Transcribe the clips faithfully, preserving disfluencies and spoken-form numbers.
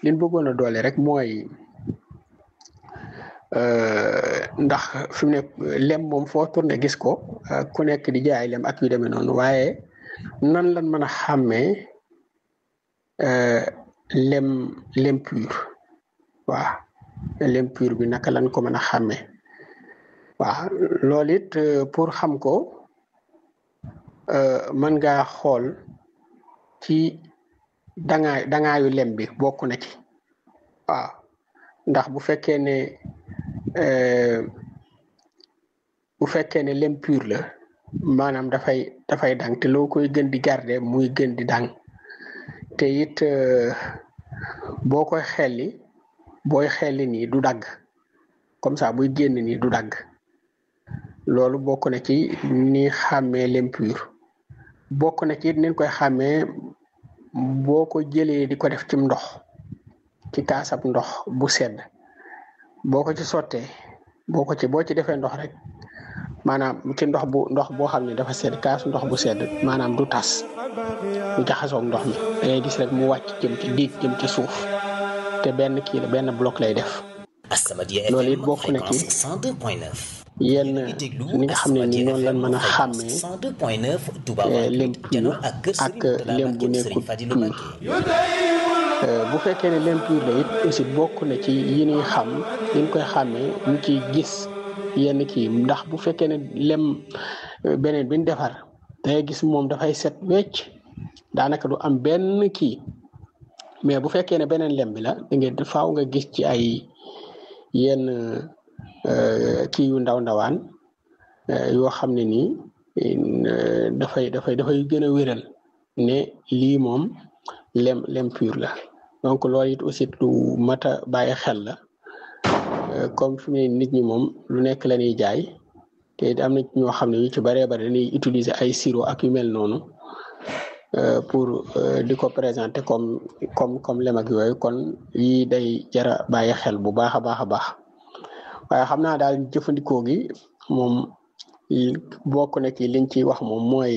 liñ bëggoon a doole rek mooy ndax fi mu ne lem moom foo tourné gis ko ku nekk di jaay lem ak yu demee noonu waaye nan lan mën a xàmmee lem lem pur waaw lem pur bi naka lan ko mën a xàmmee waaw loolu it pour xam ko mën ngaa xool ci dangaay dangaayu lem bi bokk na ci waaw ndax bu fekkee ne bu fekkee ne lem pur la maanaam dafay dafay dang te loo koy gën di garder muy gën di dang te it boo koy xelli booy xelli nii du dagg comme ça buy génn nii du dagg loolu bokk na ci ni xàmmee lem pur bokk na ci it ni koy xàmmee boo ko jëlee di ko def ci ndox ci kaasab ndox bu sedd boo ko ci sottee boo ko ci boo ci defee ndox rek maanaam ci ndox bu ndox boo xam ne dafa sedd kaas ndox bu sedd maanaam du tas du jaxasoog ndox mi da ngay gis rek mu wàcc jëm ci diig jëm ci suuf te benn kii la benn bloc lay def loolu it bokk na ci yenn ni nga xam ne ni noonu lan mën a xàmmee lem pur ak lem bu nekkul pur bu fekkee ne lem pur la it aussi bokk na ci yi ñuy xam yi ñu koy xàmmee ñu ciy gis yenn kii ndax bu fekkee ne lem beneen bi ñu defar dangay gis moom dafay set wecc daanaka du am benn kii mais bu fekkee ne beneen lem bi la da nga faaw nga gis ci ay yenn kii yu ndaw ndawaan yoo xam ne nii dafay dafay dafay gën a wéral ne lii moom lem lem pur la donc loolu it aussi lu mat a bàyyi xel la comme fi mu ne nit ñi moom lu nekk la ñuy jaay te it am na ñoo xam ne yu ci bëree bëri dañuy utiliser ay sirop ak yu mel noonu pour di ko présenter comme comme comme lem ak yooyu kon yii day jara bàyyi xel bu baax a baax a baax waaye xam naa daal jëfandikoo gi moom bokk na ci liñ ciy wax moom mooy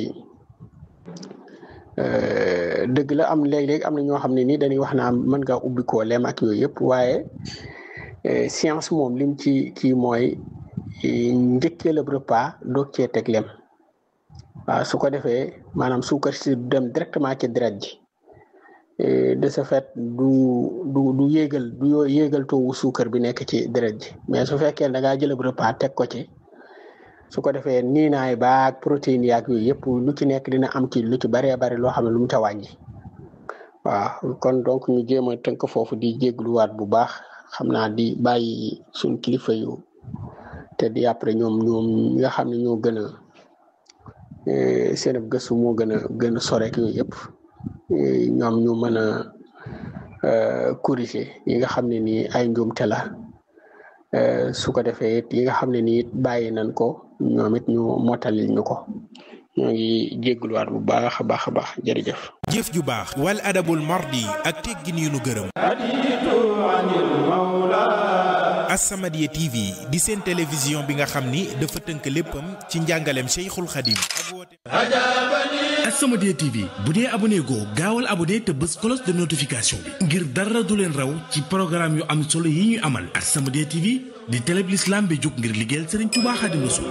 dëgg la am léeg-léeg am na ñoo xam ne nii dañuy wax naa mën ngaa ubbi koo lem ak yooyu yëpp waaye science moom lim ci kii mooy njëkkee la repas doog cee teg lem waaw su ko defee maanaam suukar si dem directement ci deret ji de ce fait du du du yéegal du yéegal toowu suukar bi nekk ci deret ji mais su fekkee da ngaa jëlab repas teg ko ci su ko defee niinaay baak protéines yaak yooyu yëpp lu ci nekk dina am ci lu ci baree bari loo xam ne lu mu ca wàññi waaw kon donc ñu jéem a tënk foofu di jégluwaat bu baax xam naa di bàyyi suñ kilifa yu te di après ñoom ñoom ñi nga xam ne ñoo gën a seen ab gëstu moo gën a gën a sorek yooyu yëpp ñoom ñu mën a corriger yi nga xam ne nii ay njuumte la su ko defee it yi nga xam ne nii it bàyyi nañ ko ñoom it ñu mottalil ñu ko ñoo ngi jéggluwaat bu baax a baax a baax jërëjëf. jëf ju baax wal adabul mardi ak teggin yu nu gërëm. As-Samadiyya T V di seen télévision bi nga xam ni dafa tënk léppam ci njàngaleem Cheikhul Khadim. As-Samadiyya T V bu dee abonné goo gaawal abonné te bës cloche de notification bi ngir dara du leen raw ci programme yu am solo yi ñuy amal. As-Samadiyya T V di télé bi l'islam bi jóg ngir liggéeyal Serigne Touba Khadimou Rassoul.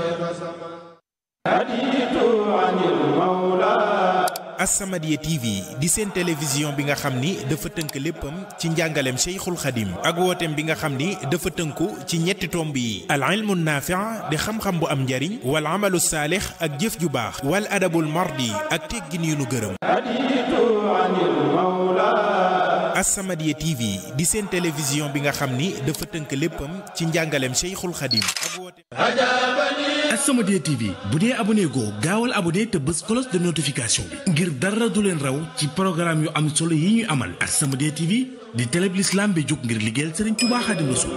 As-Samadiyya T V di seen télévision bi nga xam ni dafa tënk léppam ci njàngaleem Cheikhul Khadim ak wooteem bi nga xam ni dafa tënku ci ñetti tomb yi al ilmu naafi' di xam-xam bu am njariñ wal amalu saalix ak jëf ju baax wal adabul mardi ak teggin yu nu gërëm. As-Samadiyya T V di seen télévision bi nga xam ni dafa tënk léppam ci njàngaleem Cheikhul Khadim ak wooteem. As-Samadiyya T V bu dee abonné goo gaawal abonné te bës cloche de notification bi ngir dara du leen raw ci programme yu am solo yi ñuy amal. As-Samadiyya T V di télé bi l'islam bi jóg ngir liggéeyal Serigne Touba Khadimou Rassoul.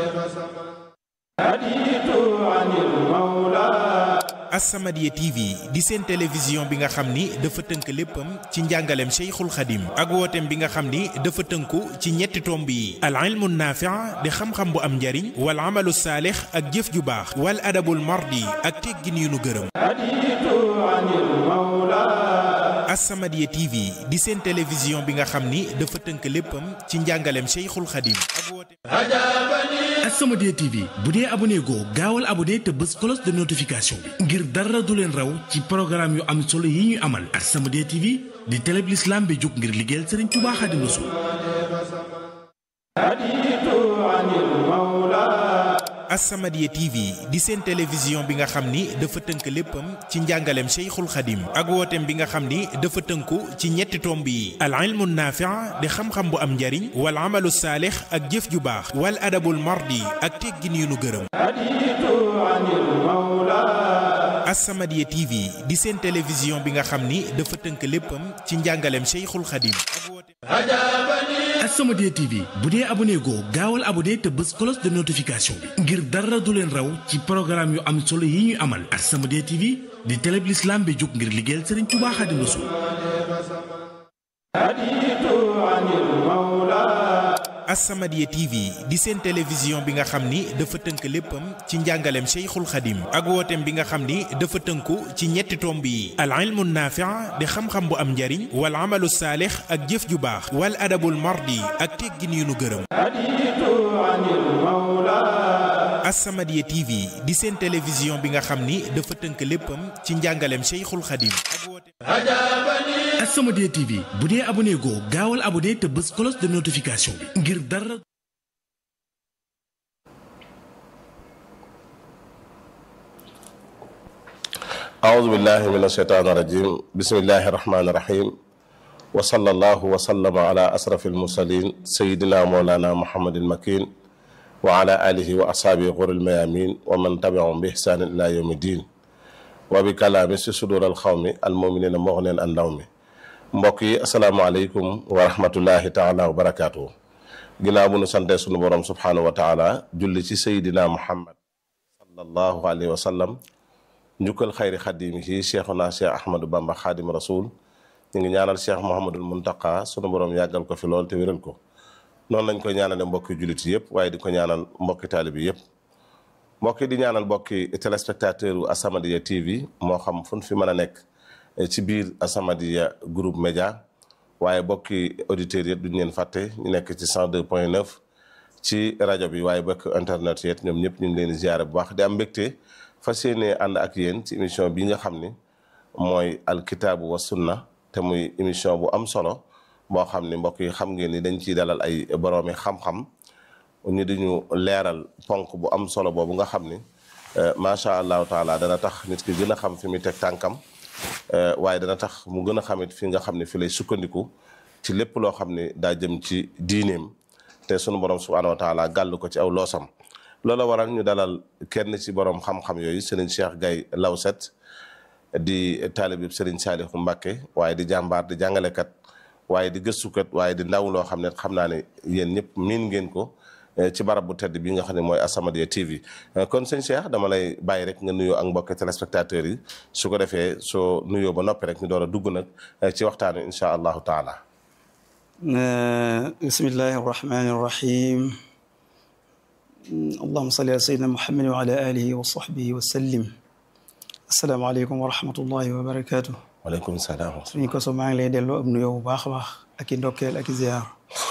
As-Samadiyya T V di seen télévision bi nga xam ni dafa tënk léppam ci njàngaleem Cheikhul Khadim ak wooteem bi nga xam ni dafa tënku ci ñetti tomb yi al ilmu naafi' di xam-xam bu am njariñ wal amalu saalix ak jëf ju baax wal adabul mardi ak teggin yu nu gërëm. As-Samadiyya T V di seen télévision bi nga xam ni dafa tënk léppam ci njàngaleem Cheikhul Khadim ak woote As-Samadiyya T V bu dee abonné goo gaawal abonné te bës cloche de notification bi ngir dara du leen raw ci programme yu am solo yi ñuy amal. As-Samadiyya T V di télé bi l'islam bi jóg ngir liggéeyal Serigne Touba Khadim Rassoul. As-Samadiyya T V di seen télévision bi nga xam ni dafa tënk léppam ci njàngaleem Cheikhul Khadim ak wooteem bi nga xam ni dafa tënku ci ñetti tomb yi al ilmu naafi' di xam-xam bu am njariñ wal amalu saalix ak jëf ju baax wal adabul mardi ak teggin yu nu gërëm. As-Samadiyya T V di seen télévision bi nga xam ni dafa tënk léppam ci njàngaleem Cheikhul Khadim ak wooteem As-Samadiyya T V bu dee abonné goo gaawal abonné te bës cloche de notification bi ngir dara du leen raw ci programme yu am solo yi ñuy amal. As-Samadiyya T V di télé bi l'islam bi jóg ngir liggéeyal Serigne Touba Khadim Rassoul. As-Samadiyya T V di seen télévision bi nga xam ni dafa tënk léppam ci njàngaleem Cheikhul Khadim ak wooteem bi nga xam ni dafa tënku ci ñetti tomb yi al ilmu naafi' di xam-xam bu am njariñ wal amalu saalix ak jëf ju baax wal adabul mardi ak teggin yu nu gërëm. As-Samadiyya T V di seen télévision bi nga xam ni dafa tënk léppam ci njàngaleem Cheikhul Khadim ak wooteem As-Samadiyya T V bu dee abonné goo gaawal abonné te bës cloche de notification bi ngir dara. أعوذ بالله من الشيطان الرجيم بسم الله الرحمن الرحيم وصلى الله وسلم على أشرف المرسلين سيدنا مولانا محمد المكين وعلى آله وأصحابه غر الميامين ومن تبعهم بإحسان إلى يوم الدين وبكلام في صدور القوم المؤمنين مغنين عن نوم. mbokk yi asalaamaaleykum wa rahmatullahi taala wa barakaatu. ginnaaw bu nu sante sunu borom subhaanahu wa taala julli ci Seydina Muhammad sallallahu alayhi wa sallam njukkal xayri xadimi yi cheikhuna cheikh Ahmadou Bamba Xaadim Rasul ñu ngi ñaanal cheikh Mouhamadul Muntaqa sunu borom yàggal ko fi lool te wéral ko noonu lañ koy ñaanale mbokki jullit yëpp waaye di ko ñaanal mbokki taalibi yëpp. mbokki di ñaanal mbokki téléspectateur u As-Samadiyya T V moo xam fu ñu fi mën a nekk ci biir As-Samadiyya groupe média waaye bokki auditeurs yëpp duñu leen fàtte ñu nekk ci cent deux point neuf ci rajo bi waaye bokk internet yëpp ñoom ñëpp ñu ngi leen di ziare bu baax di am mbégte fas yéene ànd ak yéen ci émission bi nga xam ni mooy alkitaabu wa sunna te muy émission bu am solo boo xam ni mbokk yi xam ngeen ni dañ ciy dalal ay boroomi xam-xam ñu diñu leeral ponk bu am solo boobu nga xam ni macha allahu taala dana tax nit ki gën a xam fi muy teg tànkam waaye dana tax mu gën a xamit fi nga xam ne fi lay sukkandiku ci lépp loo xam ne daa jëm ci diineem te sunu borom subhaanahu wa taala gàll ko ci aw loosam. loola waral ñu dalal kenn ci borom xam-xam yooyu Serigne Cheikh Gaye Lawset di taalib Serigne Saliou Mbacké waaye di jàmbaar di jàngalekat waaye di gëstukat waaye di ndaw loo xam ne xam naa ne yéen ñëpp miin ngeen ko ci barab bu tedd bi nga xam ne mooy As-Samadiyya T V. kon sëñ Cheikh dama lay bàyyi rek nga nuyoo ak mbokki téléspectateurs yi su ko defee soo nuyoo ba noppi rek ñu door a dugg nag ci waxtaan wi incha allahu taala. bismillahi arrahmani arrahim. allahumma salli ala sayyidina muhammad wa ala alihi wa sahbihi wa sallim. asalaamaaleykum wa rahmatullahi wa barakaatu. waaleykum salaam. suñu ko so maa ngi lay delloo ab nuyoo bu baax a baax ak i ndokkeel ak i ziar.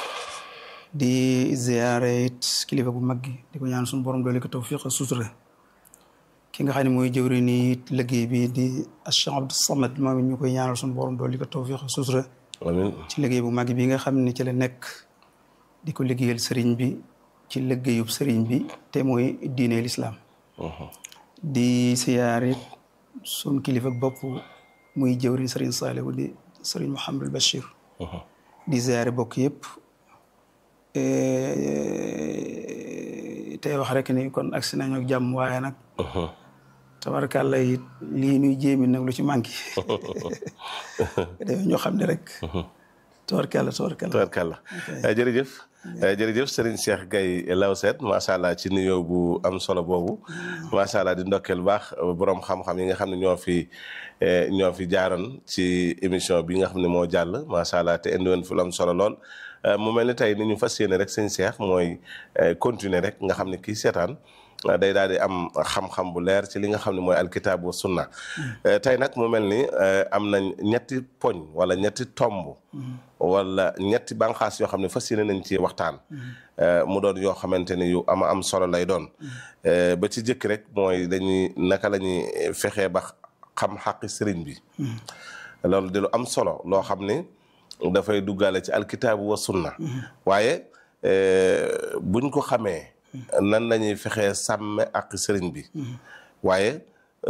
di ziare it kilifa bu mag gi di ko ñaan suñu borom doole ko tawfiq ak sutura ki nga xam ne mooy jëwri ni it liggéey bi di Cheikh Abdou Samad moom it ñu koy ñaanal suñu borom doole ko tawfiq ak sutura amiin ci liggéey bu mag bi nga xam ne ci la nekk di ko liggéeyal sëriñ bi ci liggéeyub sëriñ bi te mooy diine l'islam di ziare it suñu kilifa bopp muy jëwri sëriñ Saliou di sëriñ Mouhamadul Bachir di ziare bokk yëpp tey wax rek ni kon agsi nañu ak jàmm waaye nag tabarkàlla it lii nuy jéemi nag lu ci manqué dañoo ñoo xam ne rek tabarkàlla tabarkàlla tabarkàlla jërëjëf jërëjëf Serigne Cheikh Gaye Lawset macha allah ci nuyoo bu am solo boobu macha allah di ndokkeel baax borom xam-xam yi nga xam ne ñoo fi ñoo fi jaaroon ci émission bi nga xam ne moo jàll macha allah te indi woon fi lu am solo lool. mu mel ni tey ni ñu fas yéene rek sëñ Cheikh mooy continuer rek nga xam ne kii seetaan day daal di am xam-xam bu leer ci li nga xam ne mooy alkitaab wa sunna tey nag mu mel ni am nañ ñetti poñ wala ñetti tomb wala ñetti banqaas yoo xam ne fas yéene nañ ci waxtaan mu doon yoo xamante ni yu ama am solo lay doon ba ci jëkk rek mooy dañuy naka la ñuy fexee ba xam xaqi sëriñ bi loolu di lu am solo loo xam ni dafay duggaale ci alkitaabu wa sunna waaye buñ ko xamee nan lañuy fexee sàmme ak sëriñ bi waaye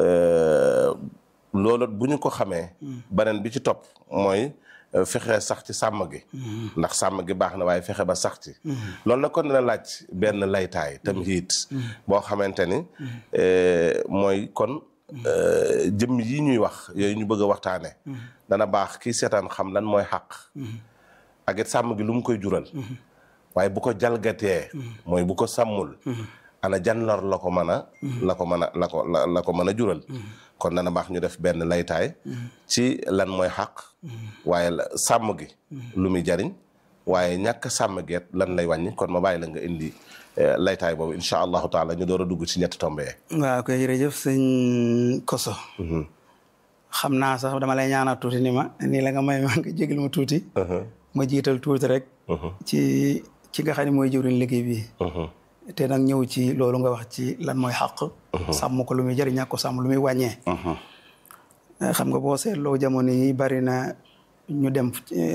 loolu bu ñu ko xamee beneen bi ci topp mooy fexe sax ci sàmm gi ndax sàmm gi baax na waaye fexe ba sax ci loolu nag kon dina laaj benn laytaay tamhiid boo xamante ni mooy kon jëmm yi ñuy wax yooyu ñu bëgg a waxtaane dana baax kii seetaan xam lan mooy xaq ak it sàmm gi lu mu koy jural waaye bu ko jalgatee mooy bu ko sàmmul ana jan lor la ko mën a la ko mën a la ko la ko mën a jural kon dana baax ñu def benn laytaay ci lan mooy xaq waaye sàmm gi lu muy jariñ waaye ñàkk sàmm geet lan lay wàññi kon ma bàyyi la nga indi laytaay boobu incha allahu taala ñu door a dugg ci ñetti tombe waaw koy jërëjëf sëñ Koso xam naa sax dama lay ñaanal tuuti ni ma nii la nga may ma nga jégal ma tuuti ma jiital tuuti rek ci ci nga xam ne mooy jëwriñ liggéey bi te nag ñëw ci loolu nga wax ci lan mooy xaq sàmm ko lu muy jëriñ ñàkk ko sàmm lu muy wàññee xam nga boo seetloo jamono yi bari na ñu dem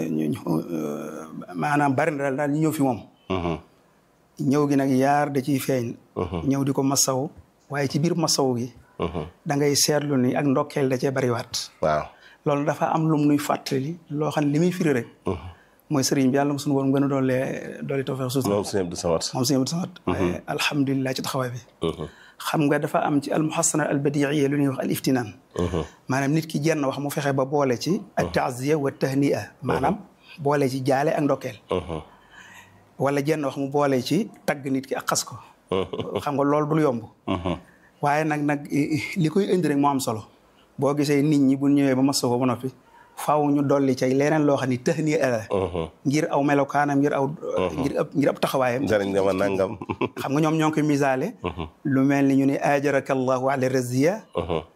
maanaam bari na daal daal ñu ñëw fi moom ñëw gi nag yaar da ciy feeñ ñëw di ko masaw waaye ci biir masaw gi da ngay seetlu ni ak ndokkeel da cee bariwaat waaw loolu dafa am lum nuy fàttali loo xam ne li muy firi rek mooy sëriñ bi yàlla ma suñu woon gën a doole doole tawfeex suuf moom sëñ Abdou Samad moom sëñ Abdou Samad alhamdulilah ci taxawaay bi xam nga dafa am ci almuhassana albadiiya lu ñuy wax al iftinaan maanaam nit ki jenn wax mu fexe ba boole ci at taaziya wa tahnia maanaam boole ci jaale ak ndokkeel wala jenn wax mu boole ci tagg nit ki ak xas ko xam nga loolu dul yomb waaye nag nag li koy indi rek moo am solo boo gisee nit ñi bu ñëwee ba masa ko ba noppi faaw ñu dolli cay leneen loo xam ni tahnia la ngir aw melokaanam ngir aw ngir ab ngir ab taxawaayam jariñ dama nangam xam nga ñoom ñoo ngi koy misaale lu mel ni ñu ne ajaraka allahu ala raziya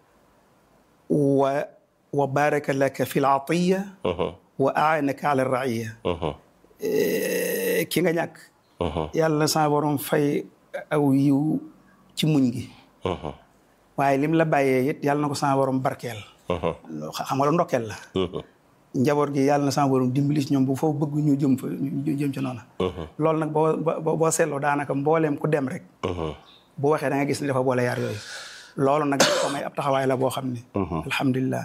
wa wa baraka laka fi l atiya wa aanaka ala raiya ki nga ñàkk yàlla na sa borom fay aw yiw ci muñ gi waaye lim la bàyyee it yàlla na ko sa borom barkeel xam nga lu ndokkeel la njaboot gi yàlla na sama borom dimbali ci ñoom bu foofu bëgg ñu jëm fa ñu jëm ci noonu loolu nag boo boo seetloo daanaka mbooleem ku dem rek bu waxee da nga gis ne dafa boole yaar yooyu loolu nag ko may ab taxawaay la boo xam ne alhamdulilah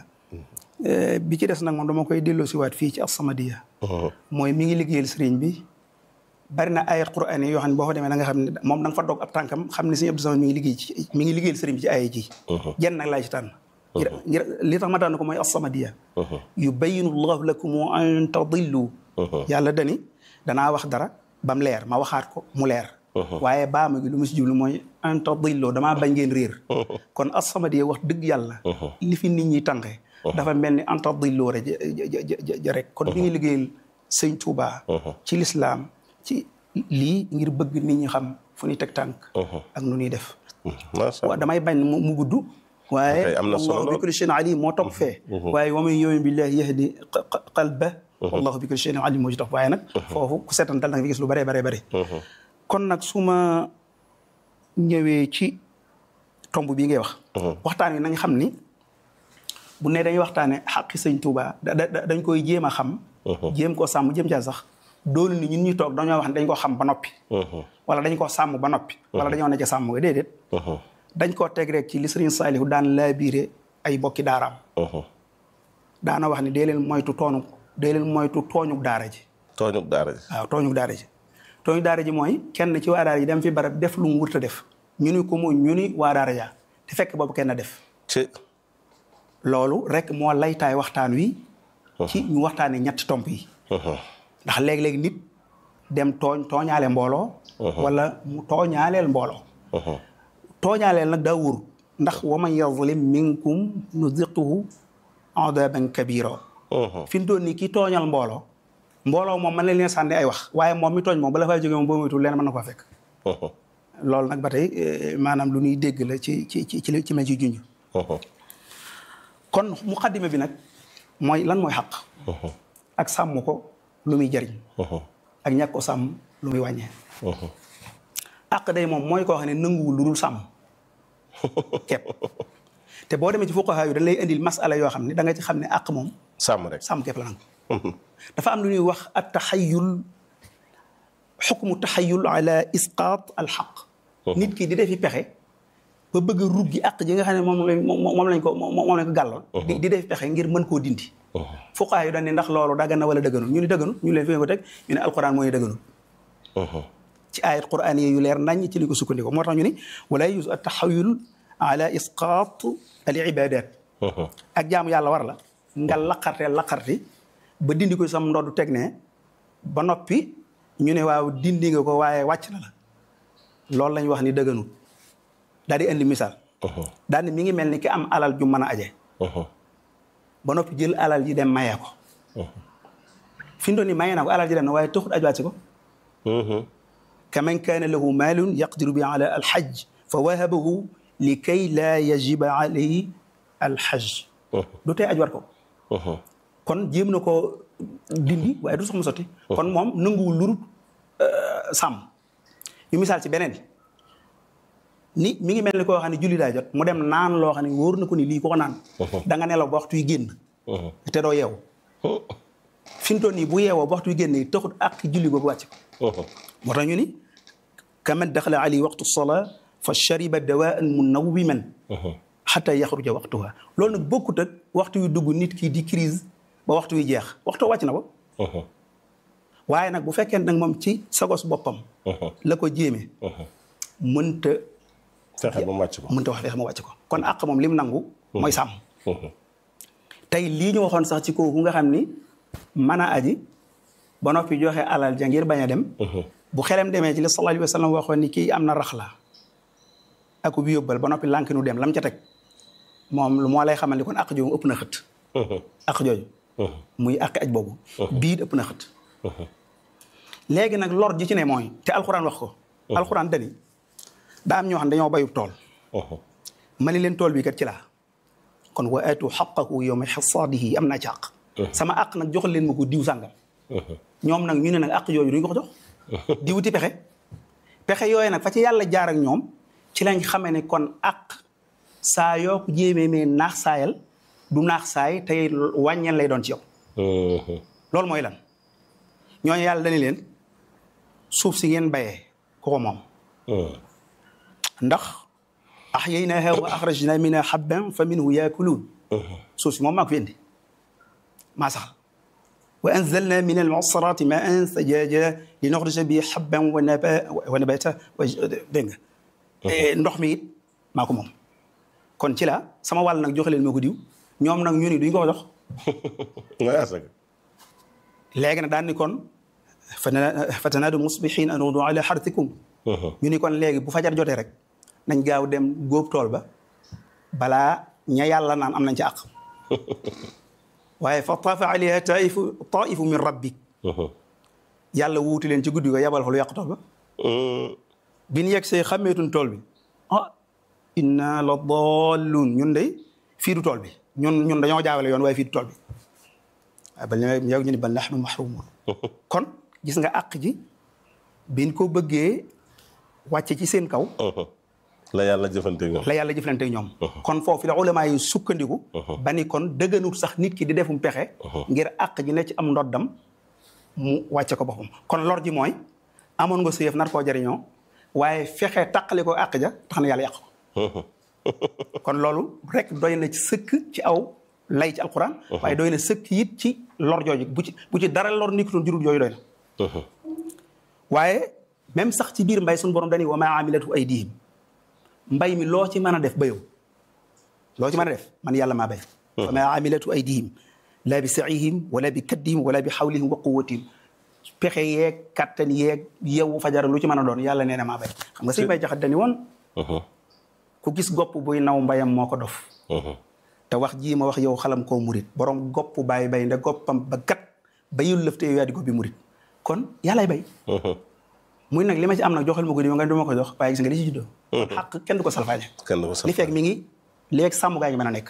bi ci des nag moom dama koy delloo si waat fii ci As-Samadiyya mooy mi ngi liggéeyal sëriñ bi bari na ay quraan yoo xam ne boo fa demee da nga xam ne moom da nga fa dog ab tànkam xam ne sëriñ Abdou Samad mi ngi liggéey ci mi ngi liggéeyal sëriñ bi ci ay ji jenn nag laa ci tànn ngir ngir li tax ma tànn ko mooy As-Samadiyya yubayyinu llahu lakum an tadillu yàlla dani danaa wax dara bam leer ma waxaat ko mu leer waaye baama gi lu mu si jublu mooy an tadillu damaa bañ ngeen réer kon As-Samadiyya wax dëgg yàlla li fi nit ñi tànqee dafa mel ni an tadillu rek ja rek kon mi ngi liggéeyal sëñ Tuubaa ci lislaam ci lii ngir bëgg nit ñi xam fu ñuy teg tànk ak nu ñuy def waaw damay bañ mu gudd waaye wallahu bi kulli shay'in alim moo topp fee waaye wa man yu'min billahi yahdi qalba wallahu bi kulli shay'in alim moo ci topp waaye nag foofu ku seetan dal nag fi gis lu bëree bëree bëri kon nag su ma ñëwee ci tomb bii ngay wax waxtaan wi nañ xam ni bu ne dañuy waxtaane xaqi sëñ Tuubaa dañ koy jéem a xam jéem koo sàmm jéem caa sax doolu ni ñun ñuy toog dañoo wax ne dañ ko xam ba noppi wala dañ ko sàmm ba noppi wala dañoo ne ca sàmm nga déedéet dañ koo teg rek ci li Sëriñ Saalihu daan laabiire ay bokki daaraam daana wax ni dee leen moytu toonu dee leen moytu tooñuk daara ji tooñuk daara ji waaw tooñuk daara ji tooñuk daara ji mooy kenn ci waa daara ji dem fi barab def lu mu wurta def ñu ni ko mu ñu ni waa daara ja te fekk boobu kenn def ci loolu rek moo laytaay waxtaan wi ci ñu waxtaane ñetti tomb yi ndax léegi-léegi nit dem tooñ tooñaale mbooloo wala mu tooñaaleel mbooloo tooñaaleel nag daa wóor ndax wa man yazlim minkum nuziquhu adaban kabira fi mu toll nii kii tooñal mbooloo mbooloo moom mën na leen sànni ay wax waaye moom mi tooñ moom bala faa jógee moom boo moytu leen mën na ko fekk loolu nag ba tey maanaam lu ñuy dégg la ci ci ci ci ci ma ci junj. kon muqaddima bi nag mooy lan mooy xaq. ak sàmm ko lu muy jariñ. ak ñàkk ko sàmm lu muy wàññee. àq day moom mooy koo xam ne nanguwul lu dul sàmm képp te boo demee ci fuqaha yu dañ lay indil masala yoo xam ne da nga ci xam ne àq moom. sàmm rek sàmm képp la nangu. dafa am lu ñuy wax at taxayul xukmu taxayul ala isqaat al xaq. nit ki di defi pexe ba bëgg a ruggi àq ji nga xam ne moom lañ moom lañ ko moom lañ ko gàlloon. di di defi pexe ngir mën koo dindi. fuqaha yu dañ ne ndax loolu daggan na wala dëgganul ñu ni dëgganul ñu leen fi ko teg ñu ne alquran mooy dëgganul. ci ayat quraan yi yu leer nañ ci li ko sukkandiku moo tax ñu ni wala yus at taxayul ala isqaat al ibadat ak jaamu yàlla war la nga laqarte laqarti ba dindi ko sam ndoddu teg ne ba noppi ñu ne waaw dindi nga ko waaye wàcc na la loolu lañ wax ni dëgganul daal di indi misaal daal ni mi ngi mel ni ki am alal ju mën a aje ba noppi jël alal ji dem mayee ko fi mu doon ni mayee na ko alal ji dem na waaye taxut aj wàcc ko kaman kaana lahu maalun yaqdiru bi ala alxaj fa wahabahu li kay laa yajiba alayhi alxaj du tey aj war ko kon jéem na ko dindi waaye du sax mu sotti kon moom nanguwul lurut sàmm ñu misaal ci beneen ni mi ngi mel ni koo xam ne julli daa jot mu dem naan loo xam ne wóor na ko ni lii ko ko naan da nga nelaw ba waxtu yi génn te doo yeewu fi mu toll nii bu yeewoo ba waxtu yi génn yi taxut ak julli boobu wàcc ko moo tax ñu ni kaman daxala alayhi waqtu salaa fa shariba dawaan munawwiman xata yaxruja waqtuha loolu nag bokkut ak waxtu yu dugg nit ki di crise ba waxtu yu jeex waxtu wàcc na ba waaye nag bu fekkee nag moom ci sagos boppam la ko jéeme mënta fexe ba mu wàcc ko mënta wax fexe ba mu wàcc ko kon àq moom lim nangu mooy sàmm tey lii ñu waxoon sax ci kooku nga xam ni mën a aji ba noppi joxe alal ja ngir bañ a dem bu xelem demee ci li sallallahu alayhi wa sallam waxoon ni kii am na raxla ak bi yóbbal ba noppi lànk nu dem lam ca teg moom lu moo lay xamal ni kon àq jooju ëpp na xët àq jooju muy àq aj boobu bii ëpp na xët léegi nag lor ji ci ne mooy te alxuraan wax ko alxuraan dani daa am ñoo xam dañoo bayub tool ma ni leen tool bi kat ci laa kon wa aatu xaqahu yawma xasaadihi am naa ci àq sama àq nag joxal leen ma ko diw sàngam ñoom nag ñu ne nag àq yooyu duñ ko ko jox di wuti pexe pexe yooyu nag fa ci yàlla jaar ak ñoom ci lañ xamee ne kon àq saa yoo ko jéemee mais naax saayal du naax saay tey wàññeen lay doon ci yow loolu mooy lan ñooñu yàlla dañu leen suuf si ngeen bayee ku ko moom ndax ahyaynaaha wa axrajnaa minhaa habban fa minhu yaakuluun suuf si moom maa ko fi indi maa saxal wa anzalnaa mina al-mu'saraati maa'an sajaajan linuxrija bihi habban wa nabaatan dégg nga ndox mi it maa ko moom kon ci la sama wàll nag joxe leen moo ko diw ñoom nag ñu ni duñ ko ko jox léegi nag daan ni kon fatanaadu musbihiin an ughdu ala harthikum ñu ni kon léegi bu fajar jotee rek nañ gaaw dem góob tool ba balaa ña yàlla naan am nañ ci àq waaye fa taafa alayha taifu taifu min rabbik yàlla wuuti leen ci guddi ko yabal xolu yàq tool ba bi ñu yegg see xàmmeetun tool bi ah inna la dallun ñun de fii du tool bi ñun ñun dañoo jaawale yoon waaye fii du tool bi waaye ba yow ñu ni bal nahnu mahrumun kon gis nga àq ji biñ ko bëggee wàcce ci seen kaw la yàlla jëfante ñoom la yàlla jëflante ñoom kon foofu la ulama yi sukkandiku ba ni kon dëgganut sax nit ki di defum pexe ngir àq ji ne ci am ndoddam mu wàcce ko boppam kon lor ji mooy amoon nga sa yëf nar koo jëriñoo waaye fexe taqali ko àq ja tax na yàlla yàq ko kon loolu rek doy na ci sëkk ci aw lay ci alquran waaye doy na sëkk it ci lor jooju bu ci bu ci dara lor nikitoon jurul yooyu doy na waaye même sax ci biir mbay suñu borom dañuy wa maa amilatu aydihim mbay mi loo ci mën a def ba yow loo ci mën a def man yàlla maa bay wa maa amilatu aydihim laa bi saihim wala bi kaddihim wala bi xawlihim wa quwatihim pexe yeeg kattan yeeg yeewu fajara lu ci mën a doon yàlla nee na maa bay xam nga sëñ bay jaxat dani woon ku gis gopp buy naw mbayam moo ko dof te wax jii ma wax yow xalam koo murit borom gopp baay bay nda goppam ba gat bayul lëf te yow yaa di gopp bi murit kon yàllay bay muy nag li ma ci am nag joxal ma ko di nga duma ko jox waaye gis nga li ci juddoo xaq kenn du ko salfaañe kenn du ko salfaañe li fekk mi ngi li fekk sàmm gaa ngi mën a nekk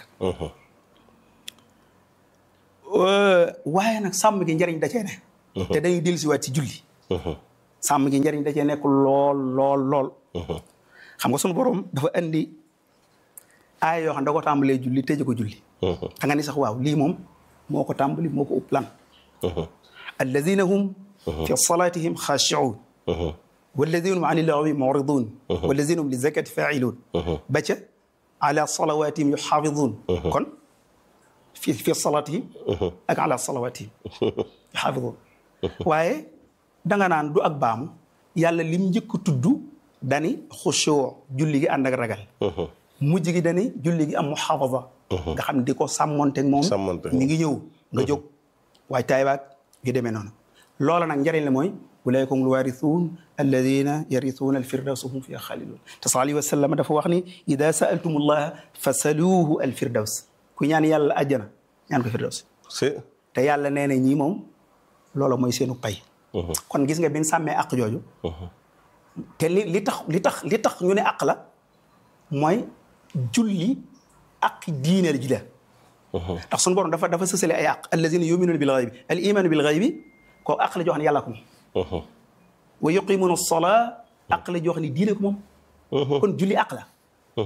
waaye nag sàmm gi njëriñ da cee ne te dañuy dellusiwaat ci julli sàmm gi njëriñ da cee nekk lool lool lool xam nga sunu borom dafa andi aaya yoo xam ne da ko tàmbalee julli tëje ko julli da nga ni sax waaw lii moom moo ko tàmbali moo ko upp lan alladina hum fi salatihim xaashi'un walladina hum ani llaghwi mu'ridun walladina hum li zakati fa'ilun ba ca ala salawatihim yuxaafidun kon fi fi salatihim ak ala salawatihim yuxaafidun waaye danga naan du ak baamu yàlla lim njëkk tudd dani xushuu julli gi ànd ak ragal mujj gi dani julli gi am muxaafaza nga xam ne di ko sàmmonteeg moom mi ngi ñëw nga jóg waaye taay baag yu demee noonu loola nag njëriñ la mooy ulaa'ika humul waarisuun alladina yarisuuna alfirdawsa hum fiha xaalidun te sallallahu alayhi wa sallam dafa wax ni ida saaltumullaha fasaluuhu alfirdaws ku ñaan yàlla àjjana ñaan ko firdaws te yàlla nee na ñii moom loola mooy seenu pay kon gis nga bin sàmmee àq jooju te li li tax li tax li tax ñu ne àq la mooy julli àq diine ji la ndax suñu borom dafa dafa sësale ay àq allazina yuminuuna bil ghaybi al imanu bil ghaybi koo àq la joo xam ne yàlla ko moom wa yuqimuuna as-salaa àq la joo xam ne diine ko moom kon julli àq la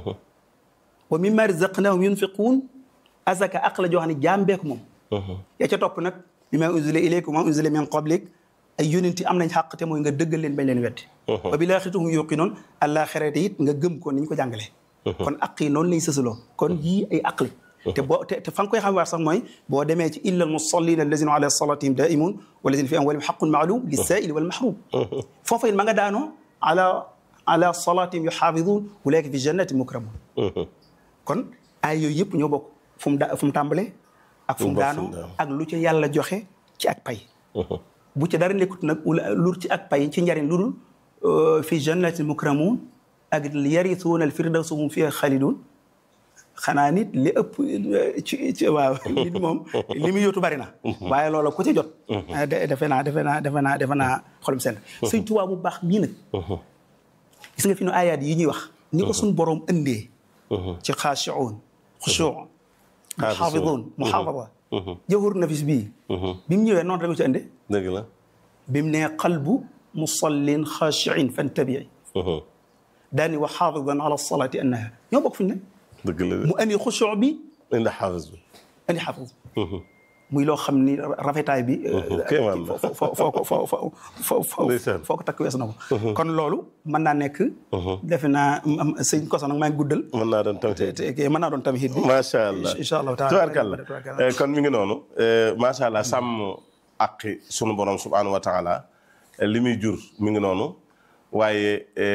wa mimma razaqnahum yunfiquun azaka àq la joo xam ne jaam bee ko moom yaa ca topp nag bima unzila ilaykum wa unzila min qablik ay yonent am nañ xàq te mooy nga dëggal leen bañ leen weddi wa bil aaxirati hum yuuqinuun àllaaxira it nga gëm ko ni ñu ko jàngalee kon àq yi noonu lañ sësaloo kon yii ay àq la te boo te te fa nga koy xam waar sax mooy boo demee ci illa al musallina allazina ala salatihim daimun walazina fi amwalihim haqqun ma'lum lis-saa'ili wal mahrum foofa it ma nga daanoo ala ala salatihim yuhaafidun ulaa'ika fi jannatin mukramun kon ay yooyu yëpp ñoo bokk fu mu da fu mu tàmbalee ak fu mu daanoo ak lu ca yàlla joxe ci ak pay bu ca dara nekkut nag lu ci ak pay ci njariñ lu dul fi jannatin mukramun ak yarisuuna al firdawsa hum fiha xaalidun xanaa nit li ëpp ci ci waaw nit moom li muy yóotu bari na waaye loola ku ci jot defe naa defe naa defe naa defe naa xolum seen Sëñ Tuubaa bu baax mii nag gis nga fi nu ayaat yi ñuy wax ni ko suñ boroom ëndee ci xaashi'uun xushuuc muxaafiduun muxaafada jawhar nafis bii bi mu ñëwee noonu rek ci ënde dëgg la bi mu nee qalbu musallin xaashi'in fantabii daani wa xaafidan ala salaati annaha ñoo bokk fi ñu ne dëgg la mu andi xushuuc bi indi xaafis bi andi xaafis muy loo xam ni rafetaay bi kéemaan la foo foo foo foo foo foo ko takk wees na ko kon loolu mën naa nekk defe naa sëñ Koso nag maa ngi guddal mën naa doon tamit te mën naa doon tamit bi macha allah incha allah taala tubaarkalla kon mi ngi noonu macha allah sàmm aqi sunu borom subhanahu wa taala li muy jur mi ngi noonu waaye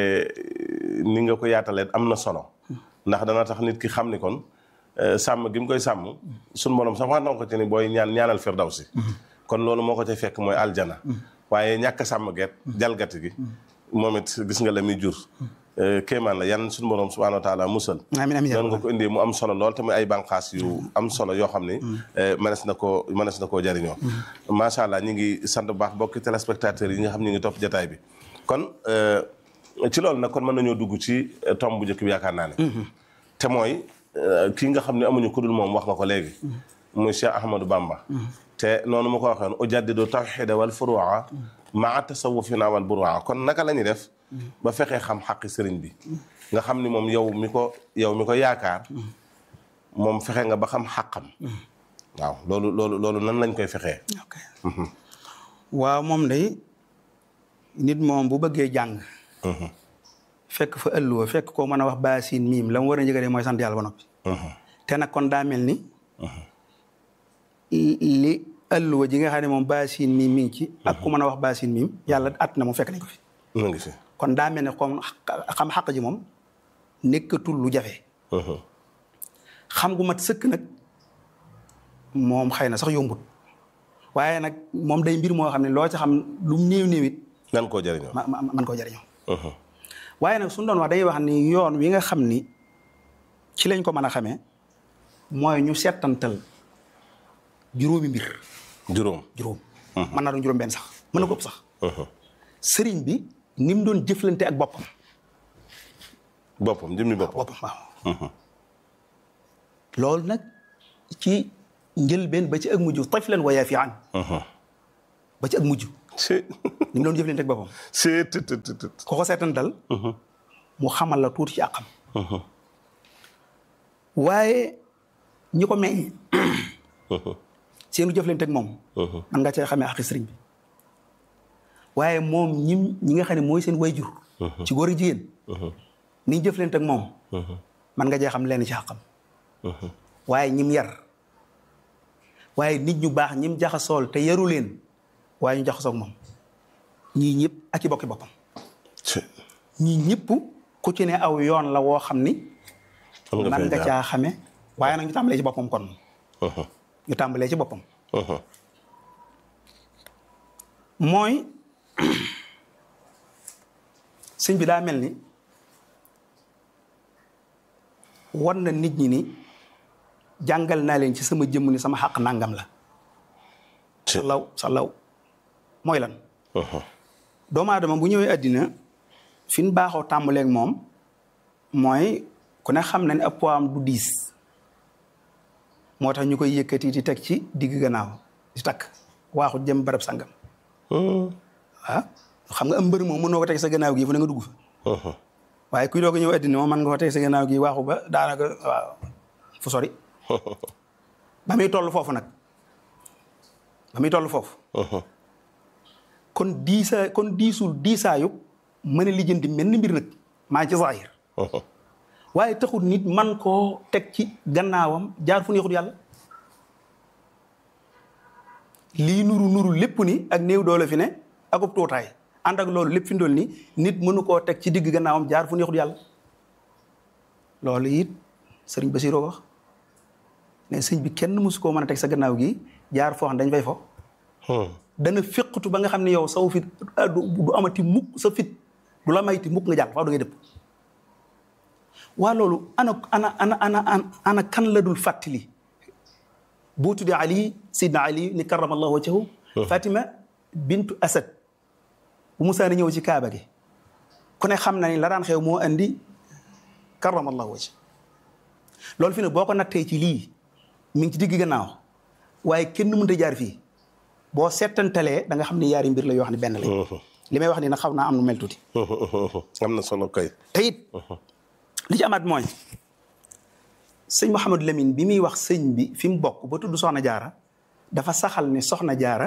ni nga ko yaatalee am na solo ndax dana tax nit ki xam ni kon sàmm gi mu koy sàmm suñu borom sax wax na ko ci ni booy ñaan ñaanal firdawsi kon loolu moo ko ca fekk mooy aljana waaye ñàkk sàmm geet jalgati gi moom it gis nga la muy jur kéemaan la yan suñu borom subhanahu wa taala musal amiin amiin doon nga ko indee mu am solo lool te muy ay bànqaas yu am solo yoo xam ni mënees na koo mënees na koo jariñoo macha allah ñu ngi sant bu baax bokki téléspectateurs yi nga xam ñu ngi topp jataay bi kon ci loolu nag kon mën nañoo dugg ci tomb bu njëkk bi yaakaar naa ne te mooy kii nga xam ne amuñu ku dul moom wax nga ko léegi muy Cheikh Ahmadou Bamba te noonu ma ko waxoon ujaddidu tawhida wal furu'a maa tasawufina wal buru'a kon naka la ñuy def ba fexee xam xaqi sëriñ bi nga xam ni moom yow mi ko yow mi ko yaakaar moom fexe nga ba xam xaqam waaw loolu loolu loolu nan lañ koy fexee ok waaw moom day nit moom bu bëggee jàng fekk fa ëlluwa fekk koo mën a wax baasin miim la mu war a njëkk mooy sant yàlla ba noppi te nag kon daa mel ni li ëlluwa ji nga xam ne moom baasin miim mi ngi ci ak ku mën a wax baasin miim yàlla at na moom fekk nañ ko fi mu ngi fi kon daa mel ne comme xam xaq ji moom nekkatul lu jafe xam gu mat sëkk nag moom xëy na sax yombut waaye nag moom day mbir moo xam ne loo ci xam lu mu néew néewit nan koo jëriñoo ma man koo jëriñoo waaye nag suñu doon wax dañuy wax ni yoon wi nga xam ni ci lañ ko mën a xamee mooy ñu settantal juróomi mbir juróom juróom mën naa doon juróom benn sax mën na ko ëpp sax sëriñ bi ni mu doon jëflante ak boppam. boppam jëmmi boppam boppam waaw. loolu nag ci njëlbeen ba ci ak mujj tiflan wa yaafi'an. ba ci ak mujj. ni mu doon jëflante ak boppam. c'est tout tout tout. ko ko seetan dal. mu xamal la tuuti ci àqam. waaye ñi ko meññ. seenu jëflante ak moom. man nga cee xamee àqi sëriñ bi. waaye moom ñim ñi nga xam ne mooy seen wayjur. ci góor ak jigéen. ni ñu jëflante ak moom. man nga cee xam leen ci àqam. waaye ñim yar. waaye nit ñu baax ñim jaxasool te yaru leen waaye ñu jaxasoo ak moom ñii ñëpp ak i bokki boppam. ñii ñëpp ku ci ne aw yoon la woo xam ni. man nga caa xame waaye nag ñu tàmbalee ci boppam kon. ñu tàmbalee ci boppam. mooy sëñ bi daa mel ni war na nit ñi ni jàngal naa leen ci sama jëmm ni sama xaq nangam la. salaw salaw mooy lan. doomu aadama bu ñëwee àddina fi ñu baaxoo tàmbaleeg moom mooy ku ne xam na ne ab poids am du diis moo tax ñu koy yëkkati di teg ci digg gannaaw di takk waaxu jëm barab sangam. waaw xam nga am mbër moom mënoo ko teg sa gannaaw gi fu ne nga dugg fa. waaye kuy doog a ñëw àddina moom mën nga ko teg sa gannaaw gi waaxu ba daanaka waaw fu sori. ba muy toll foofu nag ba muy toll foofu. kon diisa kon diisul diisaayu mën a lijjanti mel ni mbir nag maa ci zaahir. waaye taxul nit man koo teg ci gannaawam jaar fu neexut yàlla. lii nuru nuru lépp ni ak néew doole fi ne ak ub tuutaay ànd ak loolu lépp fi ndool ni nit mënu koo teg ci digg gannaawam jaar fu neexut yàlla. loolu it sëriñ Basiiroo wax ne sëñ bi kenn mësu koo mën a teg sa gannaaw gi jaar foo xam dañ fay fo. dana féqatu ba nga xam ne yow saw fit du amati mukk sa fit du la mayti mukk nga jàll faaw da ngay dëpp. waa loolu ana ana ana ana ana kan la dul fàttali boo tuddee Ali Sidna Ali ni karamallahu wajhahu Fatima bintu Asad bu Musaa na ñëw ci Kaaba gi ku ne xam na ni la daan xew moo andi karamallahu wajh loolu fi ne boo ko nattee ci lii mi ngi ci digg gannaaw waaye kenn mënut a jaar fii boo seetantalee da nga xam ne yaari mbir la yoo xam ne benn la. li may wax ni nag xaw naa am nu mel tuuti. am na solo kay. te it li ci amaat mooy sëñ Mouhamadou Lamine bi muy wax sëñ bi fi mu bokk ba tudd Soxna Jaara dafa saxal ne Soxna Jaara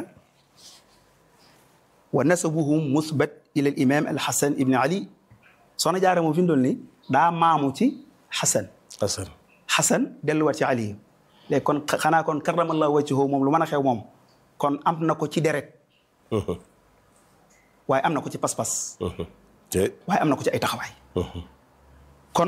wa nasabuhu musbat ila al imam al Hasan ibn Ali Soxna Jaara moom fi mu doon ni daa maamu ci Hasan. Hasan Hasan delluwaat ci Ali léegi kon xanaa kon karamallahu wajhahu moom lu mën a xew moom kon am na ko ci deret. waaye am na ko ci pas-pas. waaye am na ko ci ay taxawaay. kon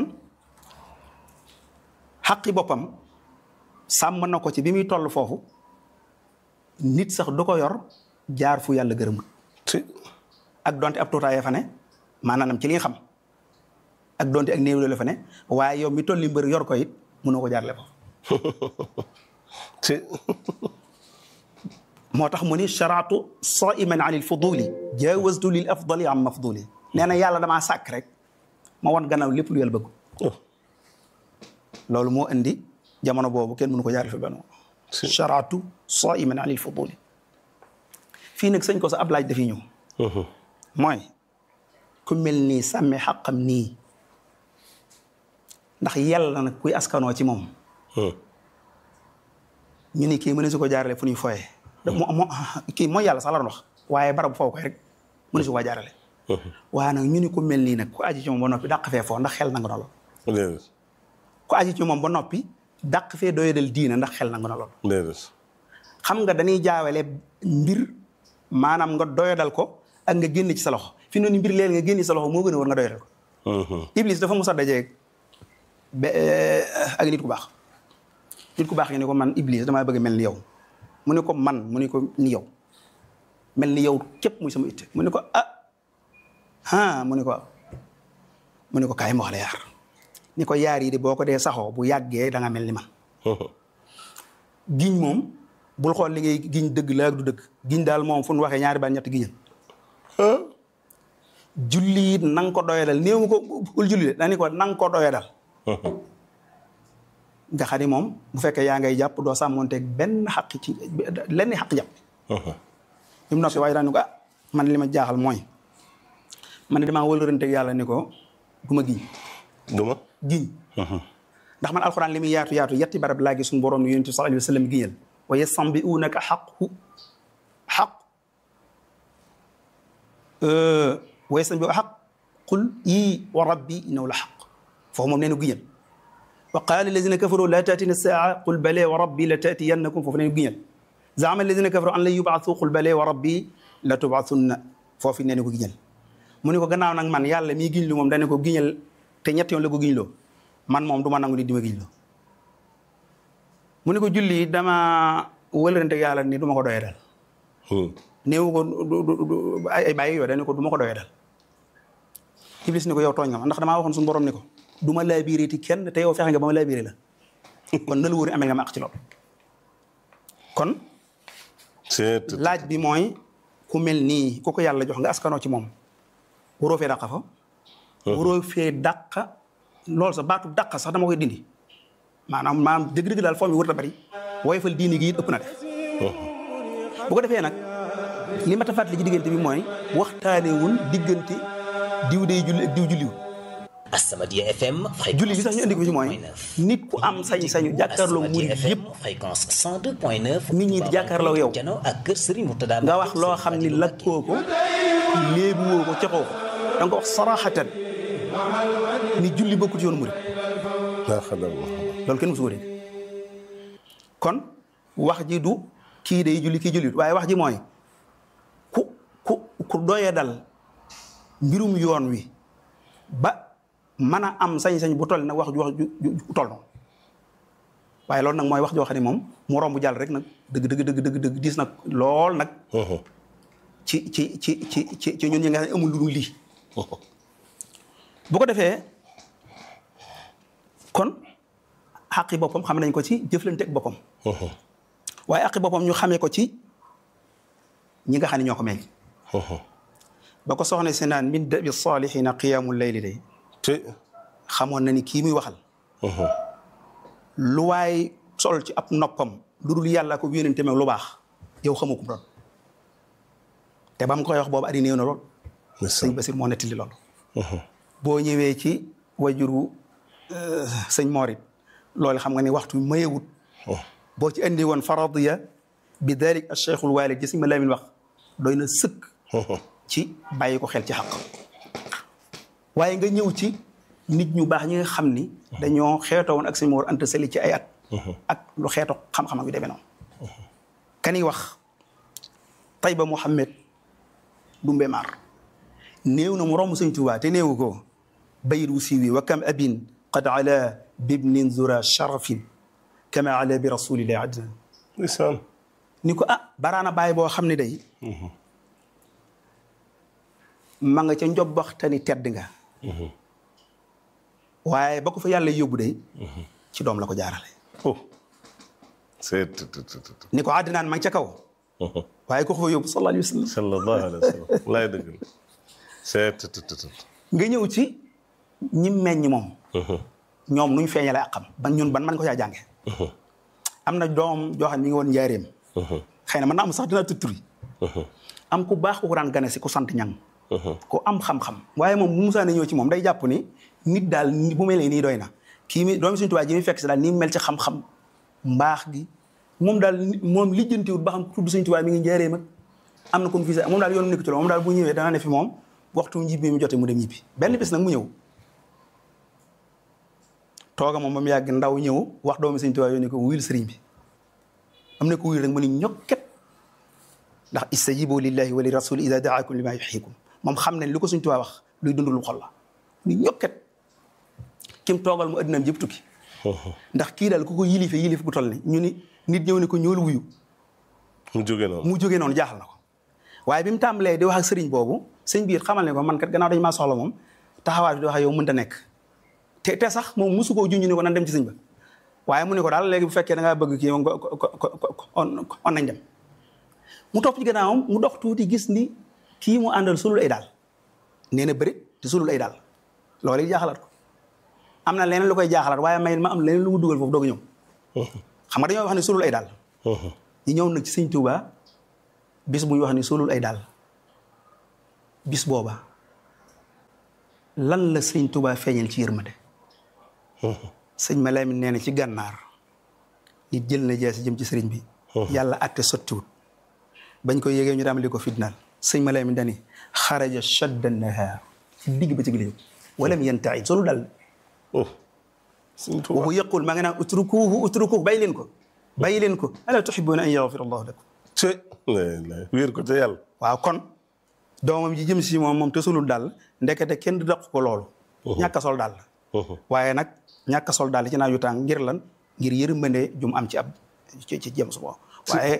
xaqi boppam sàmm na ko ci bi muy toll foofu nit sax du ko yor jaar fu yàlla gërëmul. ak donte ab tuutaay fa ne maanaam ci li nga xam ak donte ak néew la fa ne waaye yow mi tolli mbër yor ko it mënoo ko jaarle ko. moo tax mu ni sharaatu saiman an il fuduli jawaztu lil afdali am mafduli nee na yàlla damaa sàkk rek ma won gannaaw lépp lu yàlla bëgg. loolu moo indi jamono boobu kenn mënu ko jaarale fi benn. sharaatu saiman an il fuduli fii nag sëñ ko sa ab laaj dafiy ñëw. mooy ku mel nii sàmme xaqam nii ndax yàlla nag kuy askanoo ci moom. ñu ni kii mëne su ko jaarale fu ñuy foyee. moo moo kii mooy yàlla sax la doon wax waaye barab foofu koy rek mëne su ko jaarale. waaye nag ñu ni ko mel nii nag ku aji ci moom ba noppi dàq fee foo ndax xel nangu na lool. ku aji ci moom ba noppi dàq fee doyadal diina ndax xel nangu na lool. xam nga dañuy jaawale mbir maanaam nga doyadal ko ak nga génn ci sa loxo fi noonu mbir leen nga génn ci sa loxo moo gën a war nga doyadal ko. Iblis dafa mos a dajeeg ba ak nit ku baax nit ku baax nga ne ko man Iblis damaa bëgg mel ni yow mu ne ko man mu ne ko ni yow mel ni yow képp muy sama itte mu ne ko ah ah mu ne ko mu ne ko kaay ma wax la yaar ni ko yaar yi de boo ko dee saxoo bu yàggee da nga mel ni man. giñ moom bul xool li ngay giñ dëgg la ak du dëgg giñ daal moom fu nu waxee ñaari baat ñetti giñan julli it na nga ko doyadal néew ko bul julli de dañu ko na nga ko doyadal nga xam ni moom bu fekkee yaa ngay jàpp doo sàmmonteeg benn xaq ci lenn xaq jàpp li mu noppi waaye dañu ko ah man li ma jaaxal mooy man ne damaa wëlëranteeg yàlla ni ko du ma giñ du ma giñ ndax man alxuraan li muy yaatu yaatu yetti barab laa gis suñu borom ni yonent bi sallallahu alayhi wa sallam giñal wa yastanbi'uunaka xaqu xaq wa yastanbi'uunaka xaq qul ii wa rabbi innahu la xaq foofu moom nee na giñal wa qaala allazina kafaru laa taatina saa qul balee wa rabbi la taatiyannakum foofu nee na giñal zaama allazina kafaru an lan yub'athu qul balee wa rabbi la tub'athunna foofu nee na ko giñal mu ne ko gannaaw nag man yàlla mii giñ lu moom dane ko giñal te ñett yoon la ko giñ loo man moom du ma nangu ni di ma giñ loo mu ne ko julli dama wëlërante yàlla ni du ma ko doyee dal néewu ko ay bàyyi yoo dane ko du ma ko doyee dal Iblis ni ko yow tooñ nga ma ndax damaa waxoon suñu borom ni ko du ma laabiré ti kenn te yow fexe nga ba ma laabiré la kon na la wóor amee nga ma àq ci loolu kon laaj bi mooy ku mel nii ku ko yàlla jox nga askanoo ci moom waroo fee dàqa fa waroo fee dàqa loolu sax baatu dàqa sax dama koy dindi maanaam maanaam dëgg-dëgg daal foo mi wër ta bari woyofal diini gi it ëpp na def bu ko defee nag li ma ta fàttali ci diggante bi mooy waxtaanewul diggante diw day julli ak diw julliwul As-Samadiyya F M julli bi sax ñu indi ko ci mooy nit ku am sañ-sañu jàkkaarloo murid yëpp fréquence cent deux point neuf nit ñi di jàkkaarloo yow ak kër Serigne Mourtada nga wax loo xam ni lakkoo ko léebu woo ko coxoo ko da nga ko wax saraxatan ni julli bokkul ci yoonu murid loolu kenn musu ko dégg kon wax ji du kii day julli kii jullit waaye wax ji mooy ku ku ku doye dal mbirum yoon wi ba mën a am sañ-sañ bu toll nag wax ju wax ju ju toll noonu waaye loolu nag mooy wax joo xam ne moom mu romb jàll rek nag dëgg dëgg dëgg dëgg dëgg diis nag lool nag ci ci ci ci ci ci ñun ñi nga xam ne amul lu dul lii bu ko defee kon xaqi boppam xam nañ ko ci jëflante ak boppam waaye xaqi boppam ñu xamee ko ci ñi nga xam ne ñoo ko mel ba ko soxna si naan min dabi salihina qiyaamul layli day te xamoon na ni kii muy waxal lu waay sol ci ab noppam lu dul yàlla ko yónente meg lu baax yow xamoo ko doon te ba mu koy wax boobu ari néew na lool sëñ Basir moo nettali loolu boo ñëwee ci wajuru sëñ Morit loolu xam nga ni waxtu mayewut boo ci andi woon faradiya bi dalik al cheikhul walid ji sëñ ma Lamin wax doy na sëkk ci bàyyi ko xel ci xaq waaye nga ñëw ci nit ñu baax ñi nga xam ni dañoo xeetoo woon ak sëñ Mor Anta Sali ci ay at ak lu xeeto xam-xam yu demee noonu kani wax Tayba Mouhamed Dumbe Mar néew na mu romb sëñ Tuubaa te néewu ko bayit wu siiwi wa kam abin qad ala bibnin zura sharafin kama ala bi rasulillahi adnan ni ko ah baraana bàyyi boo xam ne day ma nga ca njobbaxtani tedd nga waaye ba ko fa yàlla yóbbu day ci doom la ko jaarale ni ko àddinaan ma ngi ca kaw waaye ko fa yóbbu sallallahu alayhi wa sallam sallallahu alayhi wa sallam laay dëgg nga ñëw ci ñi meññ moom ñoom nuñ feeñale ak xam ban ñun ban man ko caa jànge am na doom joo xam ne mi ngi woon njaareem xëy na mën naa am sax dina tutturi am ku baax ku ko daan gane si ku sant ñang ku am xam-xam waaye moom bu musaa ne ñëw ci moom day jàpp ni nit daal bu mel nii doy na kii mi doomi Sëñ Tuubaa ji mi fekk si daal ni mel ci xam-xam mbaax gi moom daal moom lijjantiwut ba xam tudd Sëñ Tuubaa mi ngi njaareem ak am na comme visa moom daal yoonu nekk ci loolu moom daal bu ñëwee dana ne fi moom waxtu njibbi mu jotee mu dem ñibbi benn bis nag mu ñëw tooga moom ba mu yàgg ndaw ñëw wax doomi Sëñ Tuubaa yónni ko wuyul sëriñ bi am na ko wuyul rek mu ni ñokket ndax istajibu lillahi wa li rasuli ida daakum lima yuhyikum moom xam nañ lu ko Sëñ Tuubaa wax luy dund lu xol la ni ñokket kim toogal mu addinaam jëpp tukki ndax kii daal ku ko yilife yilif bu toll ni ñu ni nit ñëw ni ko ñoolu wuyu mu jógee noonu mu jógee noonu jaaxal na ko waaye bi mu tàmbalee di wax ak sëriñ boobu sëñ biir xamal ne ko man kat gannaaw dañu maa soxla moom taxawaay bi di wax ak yow mënta nekk te te sax moom mosu koo junj ni ko nan dem ci sëñ ba waaye mu ne ko daal léegi bu fekkee da ngaa bëgg kii moom on nañ dem mu topp ci gannaawam mu dox tuuti gis ni kii mu àndal sulul ay daal nee na bëri te sulul ay daal loolu it jaaxalaat ko am na leneen lu koy jaaxalaat waaye may ma am leneen lu mu dugal foofu doog a ñëw xam nga dañoo wax ne sulul ay daal ñu ñëw nag ci sëñ Tuubaa bis bu ñu wax ni sulul ay daal bis booba lan la sëñ Tuubaa feeñal ci yërmande sëñ ma Lamin nee na ci gànnaar nit jël na jeesi jëm ci sëriñ bi yàlla atte sottiwut bañ ko yégee ñu daam li ko fitnaal sëñ ma Lamin dani xaraja shadda nahaar ci digg ba ci gi walam yantaid solu dal waxu yëqul maa ngi naan utrukuhu utrukuhu bàyyi leen ko bàyyi leen ko ala tuhibbuna an yaghfira allahu lakum wéer ko te yàlla waaw kon doomam ji jëm si moom moom te sulul daal ndekete kenn du daq ko loolu ñàkk a sol daal waaye nag ñàkk a sol daal ci naa yu tàng ngir lan ngir yërmande jum am ci ab ci ci jëm su boo waaye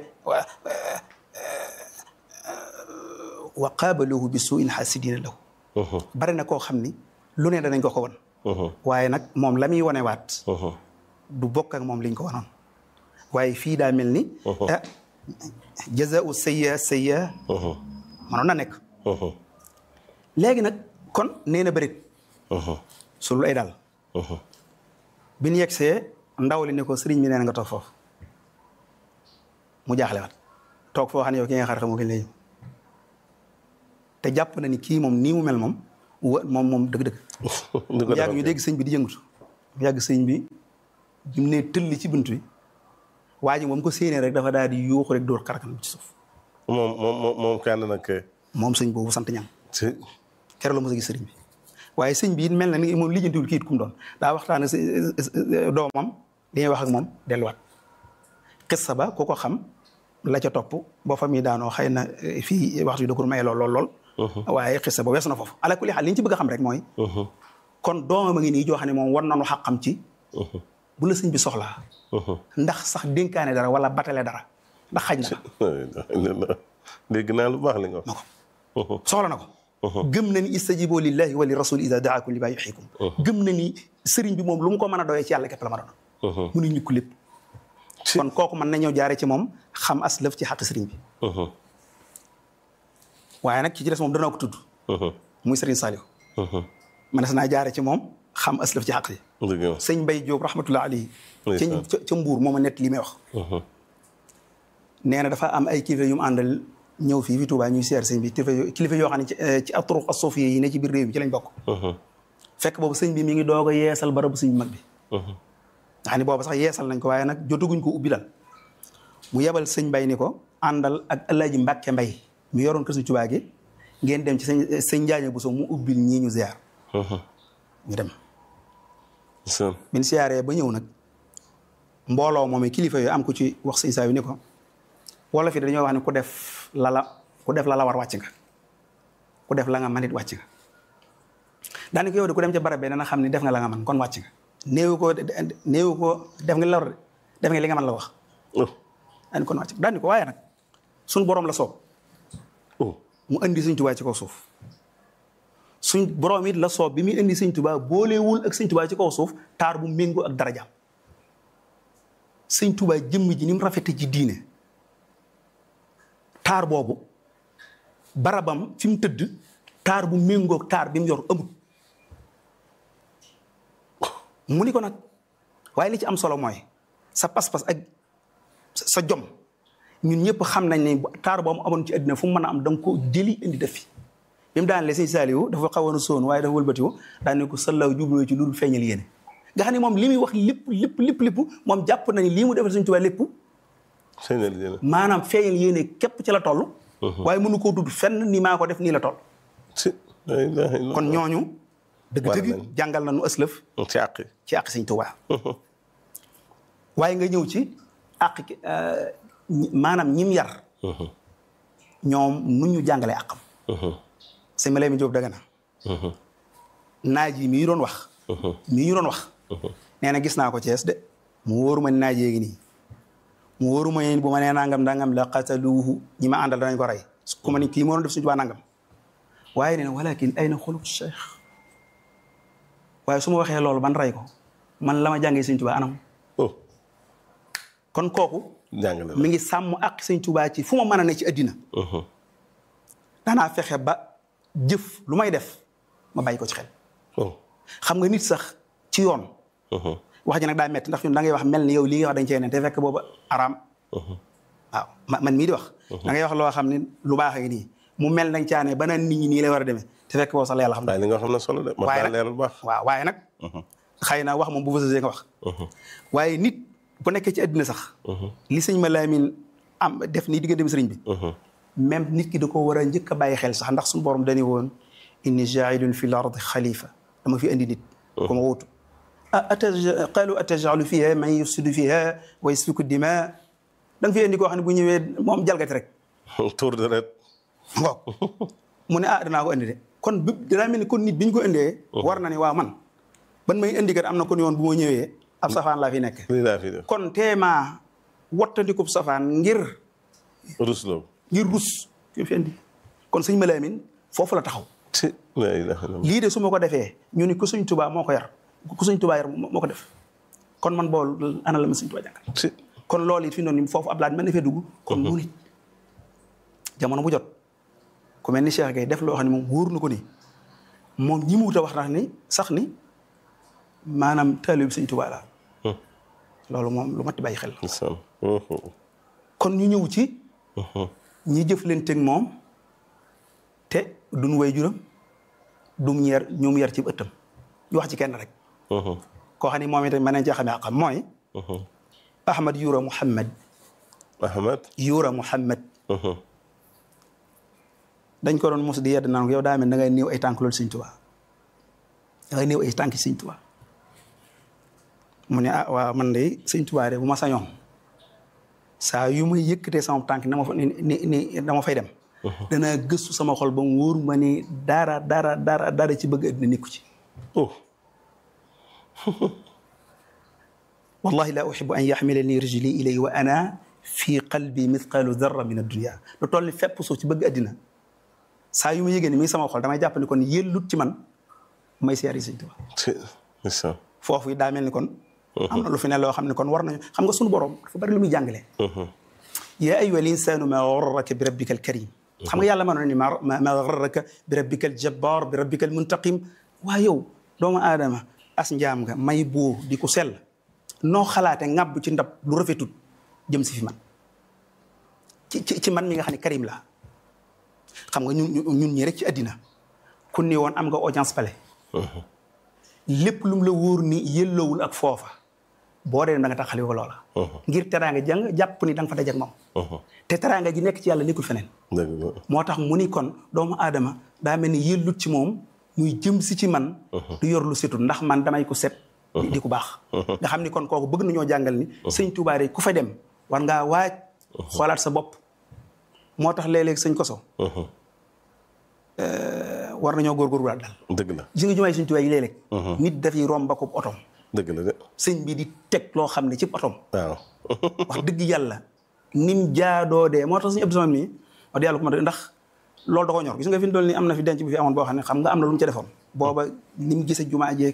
wa qaabaluhu bi suu'in xaasidina lahu bari na koo xam ni lu ne danañ ko ko won waaye nag moom la muy wane waat du bokk ak moom liñ ko wanoon waaye fii daa mel ni ah jazaa'u sayyi'a sayyi'a manoon na nekk léegi nag kon nee na bërit sulul ay daal bi ñu yegsee ndaw li ne ko sëriñ bi nee na nga toog foofu mu jaaxle waat toog foo xam ne yow ki nga xar xamoo ki lay te jàpp na ni kii moom nii mu mel moom wa moom moom dëgg-dëgg mu yàgg ñu dégg sëñ bi di yëngatu mu yàgg sëñ bi bi mu ne tëlli ci bunt bi waa ji moom ko séenee rek dafa daal di yuuxu rek dóor xarakanam ci suuf moom moom moom kenn nag moom sëñ boobu sant ñam keroog la mos a gis sëriñ bi waaye sëñ bi it mel na ni moom lijjantiwul kii it kum doon daa waxtaan ak doomam li ñuy wax ak moom delluwaat xissa ba ku ko xam la ca topp boo fa muy daanoo xëy na fii waxtu yi da ko may lool lool lool waaye xissa ba weesu na foofu ala kulli xaal li ñu ci bëgg a xam rek mooy kon doomam a ngi nii joo xam ne moom war nañu xaqam ci bu la sëñ bi soxlaa ndax sax dénkaane dara wala batale dara ndax xaj na dégg naa lu baax li nga wax na ko soxla na ko gëm na ni istajibu lillahi wa li rasul ida daakum li ma yuxikum gëm na ni sëriñ bi moom lu mu ko mën a doyee ci yàlla képp la ma doon mu nu ñukku lépp kon kooku mën na ñëw jaare ci moom xam as lëf ci xaq sëriñ bi waaye nag ki ci des moom danaa ko tudd muy sëriñ Saliou man des naa jaare ci moom xam as lëf ci xaq yi sëñ Mbay Jóob rahmatullah alayhi ca ca Mbuur mooma nett li may wax nee na dafa am ay kilifa yu mu àndal ñëw fii fi Touba ñuy seer sëñ bi kilifa kilifa yoo xam ne ci ci aturuq as-sufiyya yi ne ci biir réew mi ci lañ bokk fekk boobu sëñ bi mi ngi doog a yeesal barabu sëñ bi mag bi nga xam ne boobu sax yeesal nañ ko waaye nag jotaguñ ko ubbi dal mu yebal sëñ Mbay ni ko àndal ak Alaaji Mbàkke Mbay mi yoroon kër sëñ Touba gi ngeen dem ci sëñ sëñ Njaaña Buso mu ubbil ñii ñu ziar ñu dem bin siyaaree ba ñëw nag mbooloo moom kilifa yooyu am ko ci wax sëñ saa yu ni ko wala fi dañoo wax ne ku def lala ku def lala war wàcc nga ku def la nga man it wàcc nga daanaka yow de ku dem ca barab bi dana xam ne def nga la nga man kon wàcc nga néewu ko néewu ko def nga la war def nga li nga man la wax daani kon wàcc nga daani ko waaye nag suñ boroom la soob mu indi sëñ Tuubaa ci kaw suuf suñ boroom it la soob bi muy indi sëñ Tuubaa boolewul ak sëñ Tuubaa ci kaw suuf taar bu méngoo ak darajaam sëñ Tuubaa jëmm ji ni mu rafete ci diine taar boobu barabam fi mu tëdd taar bu méngoog taar bi mu yor amut mu ni ko nag waaye li ci am solo mooy sa pas-pas ak sa jom ñun ñëpp xam nañ ne taar boobu amoon ci àddina fu mu mën a am da nga ko jëli indi def fi bi mu daan le sëñ Saaliwu dafa xawoon a soon waaye dafa wëlbatiwu daan ne ko sallaw jubloo ci loolu feeñal yéene nga xam ne moom li muy wax lépp lépp lépp lépp moom jàpp na ni lii mu defal Sëñ Tuubaa lépp maanaam feeñal yéene képp ci la toll waaye mënu koo dudd fenn ni maa ko def nii la toll kon ñooñu dëgg-dëgg jàngal nañu ëslëf ci àq ci àq Sëñ Tuubaa waaye nga ñëw ci àq maanaam ñim yar ñoom nu ñu jàngalee àqam sëñ ma lay mi Jóob Dagana naaj yi mii doon wax mii ñu doon wax nee na gis naa ko Cees de mu wóoruma ni naaj yéegi nii mu wóoruma ni bu ma nee nangam dangam la qataluuhu ñi ma àndal danañ ko rey ku ma ni kii moo doon def Sëñ Tuubaa nangam waaye nee na walakin ayna xuluq cheikh waaye su ma waxee loolu ban rey ko man la ma jàngee Sëñ Tuubaa anam kon kooku mi ngi sàmm ak Sëñ Tuubaa ci fu ma mën a ne ci addina danaa fexe ba jëf lu may def ma bàyyi ko ci xel. xam nga nit sax ci yoon. wax ji nag daa metti ndax ñun da ngay wax mel ni yow lii nga wax dañ cee ne te fekk boobu araam. waaw man mii di wax. da ngay wax loo xam ne lu baax ak nii mu mel nañ caane ba naan nit ñi nii lay war a demee te fekk boobu sax la yàlla xam ne. waaye li nga xam ne solo de. waaye nag leeral baax. waaw waaye nag. xëy na wax moom bu fa nga wax. waaye nit bu nekkee ci àddina sax. li sëñ ma Lamin am def nii diggante sëriñ bi. même nit ki da ko war a njëkk a bàyyi xel sax ndax suñu borom dañu woon inni jaa'ilun fil ardi xalifa dama fi indi nit. ku ma wuutu. ah ataja qaalu atajalu fiha man yufsidu fiha wa yasfiku dima da nga fi indi koo xam ne bu ñëwee moom jalgati rek. tour de ret. waaw mu ne ah danaa ko indi de kon bi danaa mel ni kon nit bi ñu ko indee. war na ne waaw man ban may indi kat am na kon yoon bu ma ñëwee. ab safaan laa fi nekk. kon teemaa wattandikub safaan ngir. rus la. ngir rus fi fi indi kon sëñ Malamine foofu la taxaw. lii de su ma ko defee ñu ni ku sëñ Tuubaa moo ko yar ku sëñ Tuubaa yar moo ko def kon man bool ana la ma sëñ Tuubaa jàngal. kon loolu it fi noonu foofu ab laaj mën na fee dugg. kon mu nit jamono bu jot ku mel ni Cheikh Gueye def loo xam ne moom wóor na ko ni moom ñi mu wut a wax na ni sax ni maanaam taalibe bi sëñ Tuubaa la. loolu moom lu mat di bàyyi xel. kon ñu ñëw ci. ñi jëflanteeg moom te duñ way juram dum ñeer ñu mu yar ci ëttam ñu wax ci kenn rek. koo xam ne moom itam mën nañ cee xamee xam mooy. Ahmad Yura Muhammad. Ahmad Yura Muhammad. dañ ko doon mos di yedd naan ko yow daa mel da ngay néew ay tànk loolu Sëñ Tuubaa da ngay néew ay tànk Sëñ Tuubaa mu ne ah waaw man de Sëñ Tuubaa de bu ma sañoon saa yu may yëkkatee sama tànk na ma fa ni ni dama fay dem. danaa gëstu sama xol ba mu wóor ma ni dara dara dara dara ci bëgg àddina nekku ci. wallahi la uhibbu an yaxmilani rijli ilay wa ana fi qalbi mithqalu darra min ad-dunya lu toll ni fépp suuf ci bëgg àddina saa yu ma yëgee ni mi sama xol damay jàpp ni kon yellut ci man may siyaari Sëñ Tuubaa. foofu daa mel ni kon. am na lu fi ne loo xam ne kon war nañu xam nga suñu borom dafa bari lu muy jàngale. yaa ayyuhal insaanu maa gharraka bi rabbikal karim. xam nga yàlla ma ne ma maa gharraka bi rabbikal jabbaar bi rabbikal muntaqim. waa yow doomu aadama as njaam nga may buur di ko sell noo xalaate ŋàbb ci ndab lu rafetut jëm si fi man ci ci ci man mi nga xam ne karim la xam nga ñun ñun ñi rek ci àddina ku ne woon am nga audience palais. lépp lu mu la wóor ni yëlloowul ak foofa. boo dee da nga tax xale ko loola. ngir teraanga jàng jàpp ni da nga fa daje ak moom. te teraanga ji nekk ci yàlla nekkul feneen. moo tax mu ni kon doomu aadama daa mel ni yëllut ci moom muy jëm si ci man. du yor lu setul ndax man damay ko set. di ko baax. nga xam ni kon kooku bëgg nañoo jàngal ni. sëñ Tuubaa ku fa dem war ngaa waaj. xoolaat sa bopp. moo tax léeg-léeg sëñ Koso. war nañoo góorgóorlu daal. dëgg la gis nga jumaay sëñ Tuubaa yi léeg-léeg. nit dafay romb ko otom. dëgg la de. sëñ bi di teg loo xam ne ci otom. waaw. wax dëgg yàlla. nim jaadoo dee moo tax suñu Abdou Samad nii wax dëgg yàlla ko ma ndax loolu da koo ñor gis nga fi mu toll nii am na fi denc bu fi amoon boo xam ne xam nga am na lu mu ca defoon. booba ni mu gisee jumaa jeeg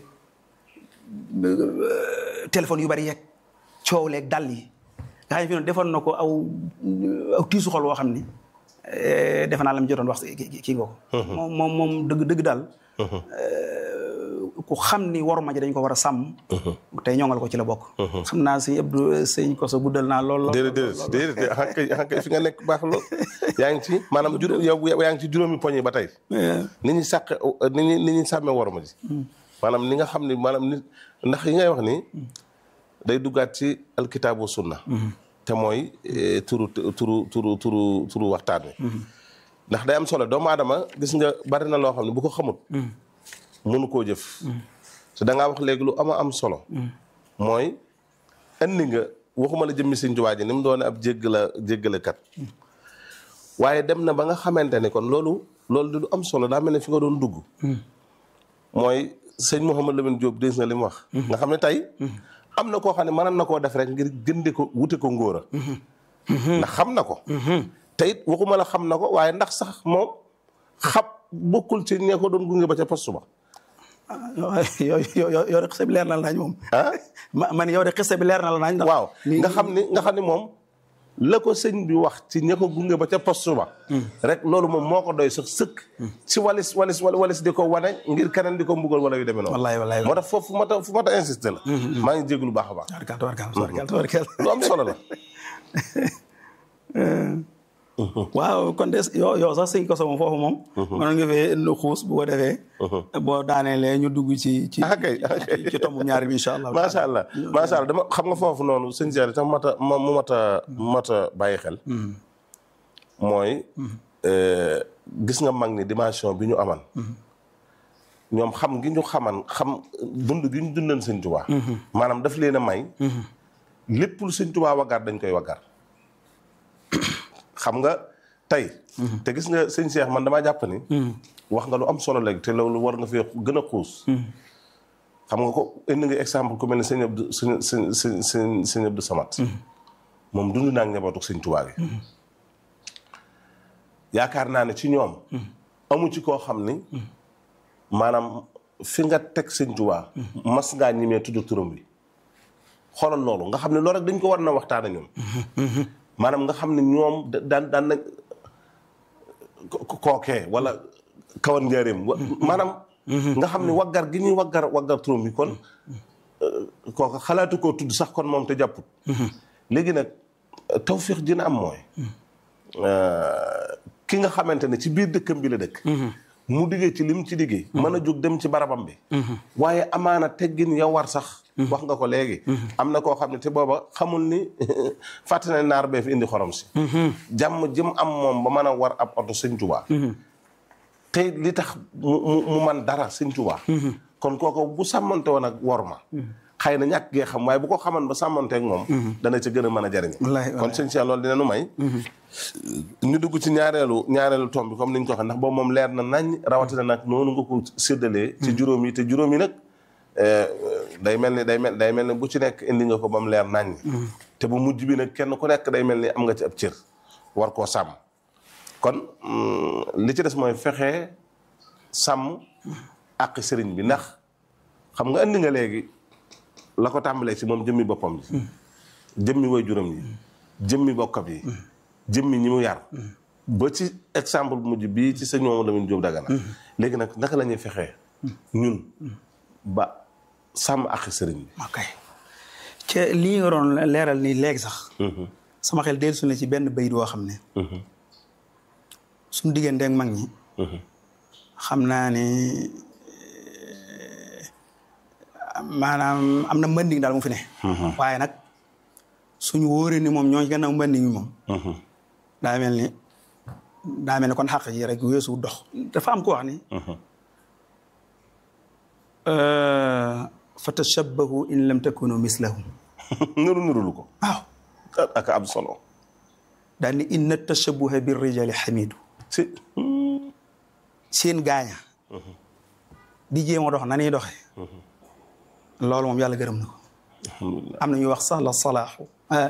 téléphone yu bari yeeg coow leeg dàll yi nga xam ne fi noonu defoon na ko aw aw tiisu xol woo xam ni defe naa la mu jotoon wax kii nga ko. moom moom moom dëgg dëgg daal. ku xam ni waruma ji dañ ko war a sàmm. tey ñoŋal ko ci la bokk. xam naa si Abdou sëñ Koso guddal naa lool. lool déedéet déedéet déedéet fi nga nekk baax lool. yaa ngi ci maanaam juróom yow yaa ngi ci juróomi poñ yi ba tey. ni ñuy sàq ni ñuy ni ñuy sàmmee waruma ji. maanaam ni nga xam ni maanaam nit ndax yi ngay wax ni day duggaat ci alkitaabu sunna. te mooy turu turu turu turu turu waxtaan wi. ndax day am solo doomu aadama gis nga bari na loo xam ne bu ko xamut. mënu koo jëf. te da ngaa wax léegi lu ama am solo. mooy andi nga waxuma la jëmmi Sëñ Tuubaa ji ni mu doone ab jéggala jéggalekat. waaye dem na ba nga xamante ni kon loolu loolu di lu am solo daa mel ne fi nga doon dugg. mooy sëñ Mouhamadou Lamine Diop dégg nga li mu wax. nga xam ne tey. am na koo xam ne mënoon na koo def rek ngir gënde ko wute ko ngóora. ndax xam na ko. te it waxuma la xam na ko waaye ndax sax moom xab bokkul ci ñee ko doon gunge ba ca poste ba. yow yow yow de xiste bi leer na la nañ moom. ah man yow de xiste bi leer na la nañ. waaw nga xam ni nga xam ni moom la ko sëñ bi wax ci ña ko gunge ba ca poste ba rek loolu moom moo ko doy sax sëkk ci walis walis walis di ko wane ngir keneen di ko mbugal wala yu demee noonu wallaay wallaay moo tax foofu fu ma ta fu ma ta insisté la maa ngi jéglu baax a baax tabarkal tabarkal tabarkal lu am solo la waaw kon des yow yow sax sëñ Koso moom foofu moom mënoon nga fee nu xuus bu ko defee boo daaneelee ñu dugg ci ci akay ci tomb ñaari bi incha allah macha allah macha allah dama xam nga foofu noonu sëñ Cheikh tam mat a mu mat a mat a bàyyi xel mooy gis nga mag ni dimension bi ñu aman ñoom xam gi ñu xaman xam dund gi ñu dundan sëñ Tuubaa maanaam daf leen a may lépp lu sëñ Tuubaa waggar dañ koy waggar xam nga tey te gis nga sëñ Cheikh man damaa jàpp ni wax nga lu am solo léegi te loolu war nga fee gën a xuus xam nga ko indi nga exemple ku mel ne sëñ Abdou sëñ sëñ sëñ sëñ Abdou Samad moom dund naa ak njabootu sëñ Tuubaa gi yaakaar naa ne ci ñoom amu ci koo xam ni maanaam fi nga teg sëñ Tuubaa mas ngaa ñimee tudd turam bi xoolal loolu nga xam ne loolu rek dañ ko war na waxtaan ak ñoom maanaam nga xam ne ñoom daan daan nañ kookee wala kawan njaareem maanaam nga xam ne waggar gi ñuy waggar waggar turam bi kon kooka xalaatu koo tudd sax kon moom te jàpput léegi nag tawfiix dina am mooy ki nga xamante ne ci biir dëkkam bi la dëkk mu diggee ci lim ci diggee mën a jóg dem ci barabam bi waaye amaana teggin ya war sax wax nga ko léegi am na koo xam ne te booba xamul ni fàtte na naar bee fi indi xorom si jàmm jëm am moom ba mën a war ab oto sëñ Tuubaa te li tax mu mu man dara sëñ Tuubaa kon kooku bu sàmmante woon ak wor ma xëy na ñàkk gee xam waaye bu ko xaman ba sàmmante ak moom dana ca gën a mën a jariñ kon sëñ Cheikh loolu dina nu may ñu dugg ci ñaareelu ñaareelu tomb bi comme niñ ko waxee ndax boobu moom leer na nañ rawatina nag noonu nga ko séddalee ci juróom yi te juróom yi nag day mel ni day mel day mel ni bu ci nekk indi nga ko ba mu leer nañ te bu mujj bi nag kenn ku nekk day mel ni am nga ci ab cër war koo sàmm kon li ci des mooy fexe sàmm àq sëriñ bi ndax xam nga indi nga léegi la ko tàmbalee ci moom jëmmi boppam ji jëmmi way juróom yi jëmmi bokkam yi jëmmi ñi mu yar ba ci exemple bu mujj bii ci sëñ Mamadou Lamine Diop Dagana léegi nag naka la ñuy fexee ñun ba sàmm ak sëriñ bi ok ca lii nga doon leeral nii léegi sax sama xel dellusi na ci benn bayit woo xam ne suñu diggante ak mag ñi xam naa ne maanaam am na mbënding daal mu fi ne waaye nag suñu wóoree ni moom ñoo gannaaw mbënding mi moom daa mel ni daa mel ni kon xàq yi rek weesu dox dafa am ko wax ni fa tashabbahu in lam takunu mislahum nuru nurulu ko waaw ak am solo daal ni inna tashabbuha bir rijali xamidu si seen gaaña di jéem a dox na ñuy doxee loolu moom yàlla gërëm na ko am na ñuy wax sax la salaaxu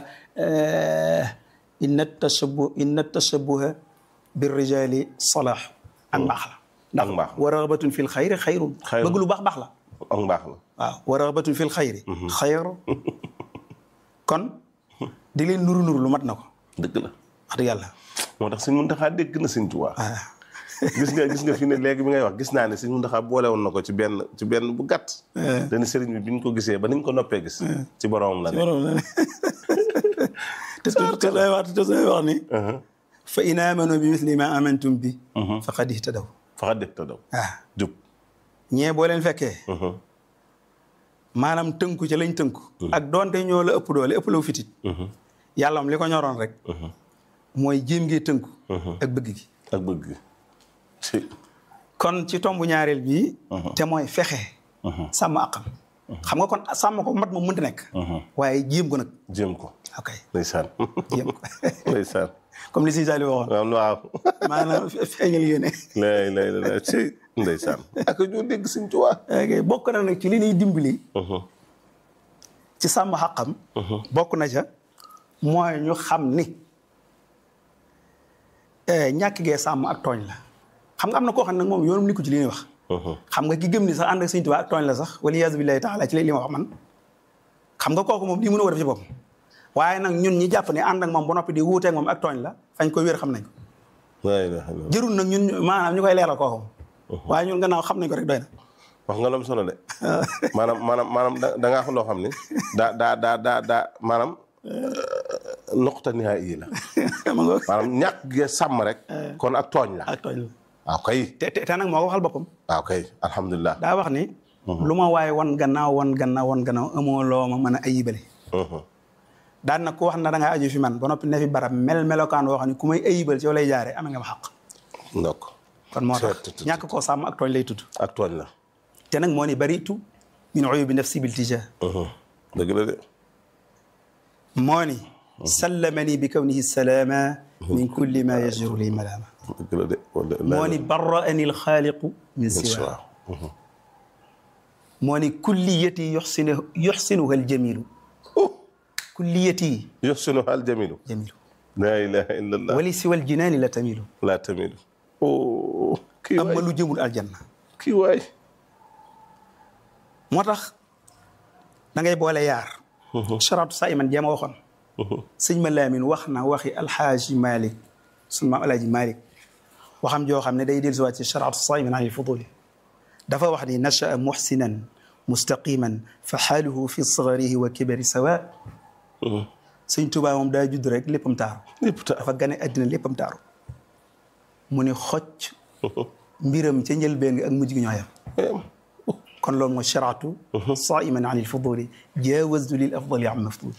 inna tashabbu inna tashabbuha bir rijali salaaxu ak mbaax la ndax wa raxbatun fil xayri xayrun bëgg lu baax baax la ak mbaax la waaw wa raxbatun fil xayri xayru kon di leen nuru nuru lu mat na ko dëgg la wax dëgg yàlla moo tax Sëñ Muntaxa dégg na Sëñ Tuubaa gis nga gis nga fi ne léegi bi ngay wax gis naa ne Sëñ Muntaxa boole woon na ko ci benn ci benn bu gàtt dañu sëriñ bi bi ñu ko gisee ba niñ ko noppee gis ci boromam la ne te te day wax te day wax ni fa in aamanu bi misli ma amantum bi faqad ihtadaw faqad ihtadaw waaw jub ñee boo leen fekkee maanaam tënku ci lañ tënku ak doonte ñoo la ëpp doole ëpp law fitit yàlla moom li ko ñoroon rek mooy jéem ngee tënku ak bëgg gi ak bëgg gi kon ci tombu ñaareel bii te mooy fexe sàmm àqam xam nga kon sàmm ko mat moom mënta nekk waaye jéem ko nag jéem ko ok ndeysaan jéem ko ndeysaan comme li si Saliou waxoon waaw maanaam feeñal yéene lay lay lay ci ndeysaan ak ñoo dégg Sëñ Tuubaa bokk na nag ci li ñuy dimbali ci sàmm xaqam bokk na ca mooy ñu xam ni ñàkk gee sàmm ak tooñ la xam nga am na koo xam ne nag moom yoonum ni ko ci li ñuy wax xam nga ki gëm ni sax ànd ak Sëñ Tuubaa ak tooñ la sax wala yaasu billaahi taala ci li ma wax man xam nga kooku moom lii mën a war a def ci boppam waaye nag ñun ñi jàpp ne ànd ak moom ba noppi di wuuteeg moom ak tooñ la fañ koy wér xam nañ ko jërul nag ñun maanaam ñu koy leeral kooku waaye ñun gannaaw xam nañ ko rek doy na wax nga loom solo de maanaam maanaam maanaam da ngaa xam loo xam ni daa daa daa daa daa maanaam noqta nihaa yi la maanaam ñàkk ge sàmm rek kon ak tooñ la ak tooñ la waaw kay te te nag moo ko waxal boppam waaw kay alhamdulilah daa wax ni lu ma waaye wan gannaaw wan gannaaw wan gannaaw amoo loo ma mën a ayibale daan nag ku wax na da ngaa aju fi man ba noppi ne fi barab mel melokaan woo xam ne ku may ayibal ci yow lay jaare amee nga ma xaq ndok kon moo tax ñàkk koo sàmm ak tooñ lay tudd ak tooñ la te nag moo ni baritu min uyubi nafsi bil tija dëgg la de moo ni sallamani bi kawnihi salaama min kulli ma yajru li malaama dëgg la de moo ni barraani alxaaliqu min siwa moo ni kulliyati yuxsinu yuxsinuha aljamilu kulliyati yuxsinuha aljamilu jamilu la ilaha illa allah wali siwa aljinaani la tamilu la tamilu oh kii waay amma lu jëmul aljanna kii waay moo tax da ngay boole yaar charatu sa iman jéema waxoon sëñ ma laamin wax na waxi alxaaji malik sunu maam alaaji malik waxam joo xam ne day dellu si waat ci charatu sa iman an il fuduli dafa wax ni nachaa muxsinan mustaqiman fa xaaluhu fi sagarihi wa kibari sawa sëñ Tuubaa moom daa judd rek léppam taaru dafa gane àddina léppam taaru mu ne xocc mbiram ca njëlbeen gi ak mujj gi ñoo yam kon loolu mooy charatu saiman an il fuduli jaawaztu lil afdali am mafduli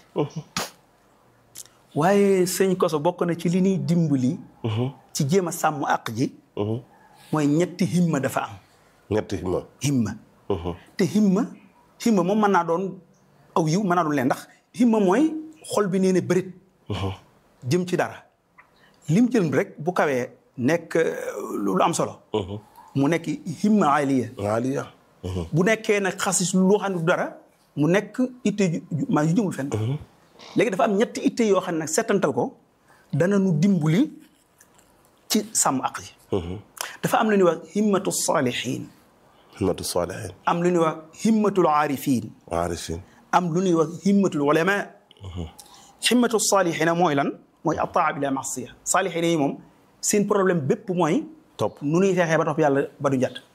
waaye sëñ Koso bokk na ci li ñuy dimbali ci jéem a sàmm àq ji mooy ñetti himma dafa am ñetti himma himma te himma himma moom mën naa doon aw yiw mën naa doon leen ndax himma mooy xol bi nee ne bërit jëm ci dara lim jël rek bu kawee nekk lu am solo mu nekk himma aliya aliya bu nekkee nag xasis loo xam ne du dara mu nekk itte maa yu jëmul fenn léegi dafa am ñetti itte yoo xam ne nag settantal ko dana nu dimbali ci sàmm aq yi dafa am lu ñuy wax himmatu saalihin himmatu saalihin am lu ñuy wax himmatul aarifin aarifin am lu ñuy wax himmatul ulama himmatu saalihina mooy lan mooy ataa bila masiya saalihina yi moom seen problème bépp mooy topp nu ñuy fexee ba topp yàlla ba du njat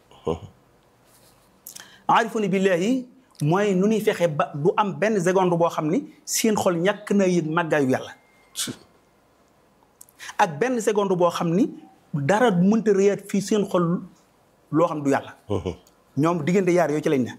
aarifuna billahi mooy nu ñuy fexee ba du am benn seconde boo xam ni seen xol ñàkk na yëg màggaayu yàlla ak benn seconde boo xam ni dara mënta réyaat fii seen xol loo xam du yàlla ñoom diggante yaar yooyu ci lañ ne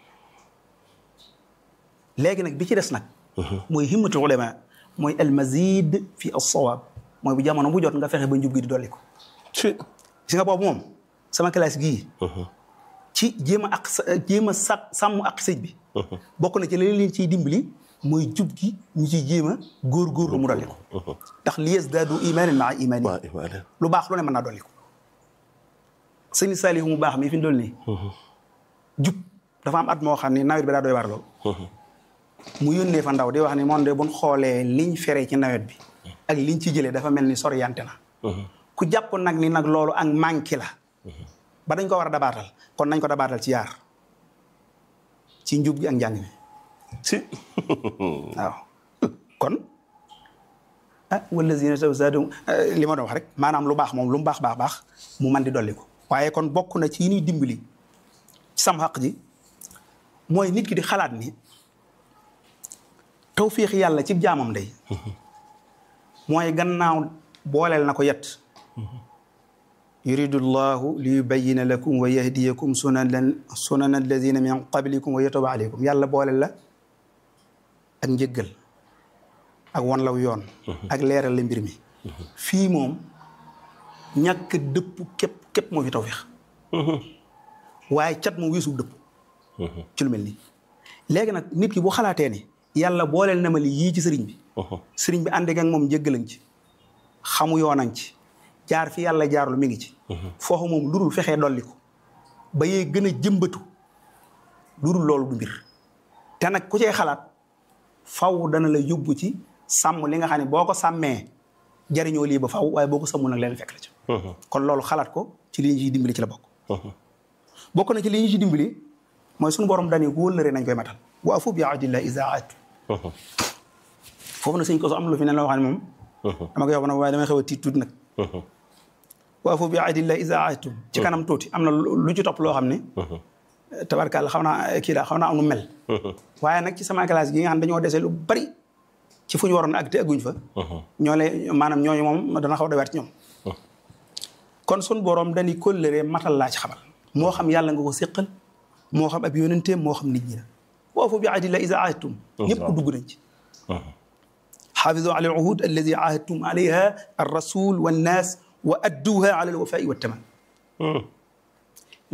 léegi nag bi ci des nag mooy himmatul ulama mooy al mazid fi as-sawab mooy bu jamono bu jot nga fexe ba njub gi di dolli ko si nga boobu moom sama classe gii ci jéem a ak jéem a sa sàmm ak sëñ bi bokk na ci leneen leen ciy dimbali mooy jub gi ñu ciy jéem a góor-góorlu mu dolli ko ndax li yazdaadu imaanan maa imaani lu baax lu ne mën naa dolli ko sëñ Saliou mu baax mi fi mu dool nii jub dafa am at moo xam ni nawet bi daa doy waar lool mu yónnee fa ndaw di wax ni moom de buñ xoolee liñ fere ci nawet bi ak liñ ci jëlee dafa mel ni soriyante na ku jàpp nag ni nag loolu ak manqué la ba dañ ko war a dabaatal kon nañ ko dabaatal ci yaar ci njub gi ak njàng mi si waaw kon ah wallazina zawzaadum li ma doon wax rek maanaam lu baax moom lu mu baax baax baax mu man di dolli ko waaye kon bokk na ci yi ñuy dimbali ci sam xaq ji mooy nit ki di xalaat ni tawfiix yàlla ci jaamam day mooy gannaaw booleel na ko yet yuridu llahu li yubayina lakum wa yahdiyakum sunan sunan alladina min qablikum wa yatuba aleykum yàlla booleel la ak njëggal ak wan law yoon ak leeral la mbir mi fii moom ñàkk dëpp képp képp moo fi tawfiix waaye cat moom weesu dëpp ci lu mel nii léegi nag nit ki bu xalaatee ni yàlla booleel na ma li yii ci sëriñ bi sëriñ bi ànd ak moom njëggalañ ci xamu yoonañ ci jaar fi yàlla jaarlu mi ngi ci foofu moom lu dul fexee dolli ko ba yee gën a jëmbatu lu dul loolu du mbir te nag ku cee xalaat faw dana la yóbbu ci sàmm li nga xam ne boo ko sàmmee jariñoo lii ba faw waaye boo ko sàmmul nag leen fekk la ci kon loolu xalaat ko ci li ñu ciy dimbali ci la bokk bokk na ci li ñu ciy dimbali mooy suñu borom dani ku wëllëre nañ koy matal wa afu bi ahdillah iza aatu foofu nag sëñ ko so am lu fi ne la wax ne moom dama koy wax nag waaye damay xew a tiit tuuti nag waafu bi ahdillah iza ahadtum ci kanam tuuti am na lu ci topp loo xam ne tabarkàlla xaw naa kii la xaw naa am lu mel waaye nag ci sama classe gi nga xam ne dañoo dese lu bari ci fu ñu waroon ak te agguñ fa ñoo lay maanaam ñooñu moom dana xaw a dawaat ci ñoom kon sun boroom dañuy kóllëre matal laa ci xamal moo xam yàlla nga ko séqal moo xam ab yónenteem moo xam nit ñi la waafu bi ahdillah iza ahadtum ñëpp dugg nañ ci xaafizu ala al uhud alladi ahadtum alayha ar rasul wannaas wa adduha ala al wafai wa taman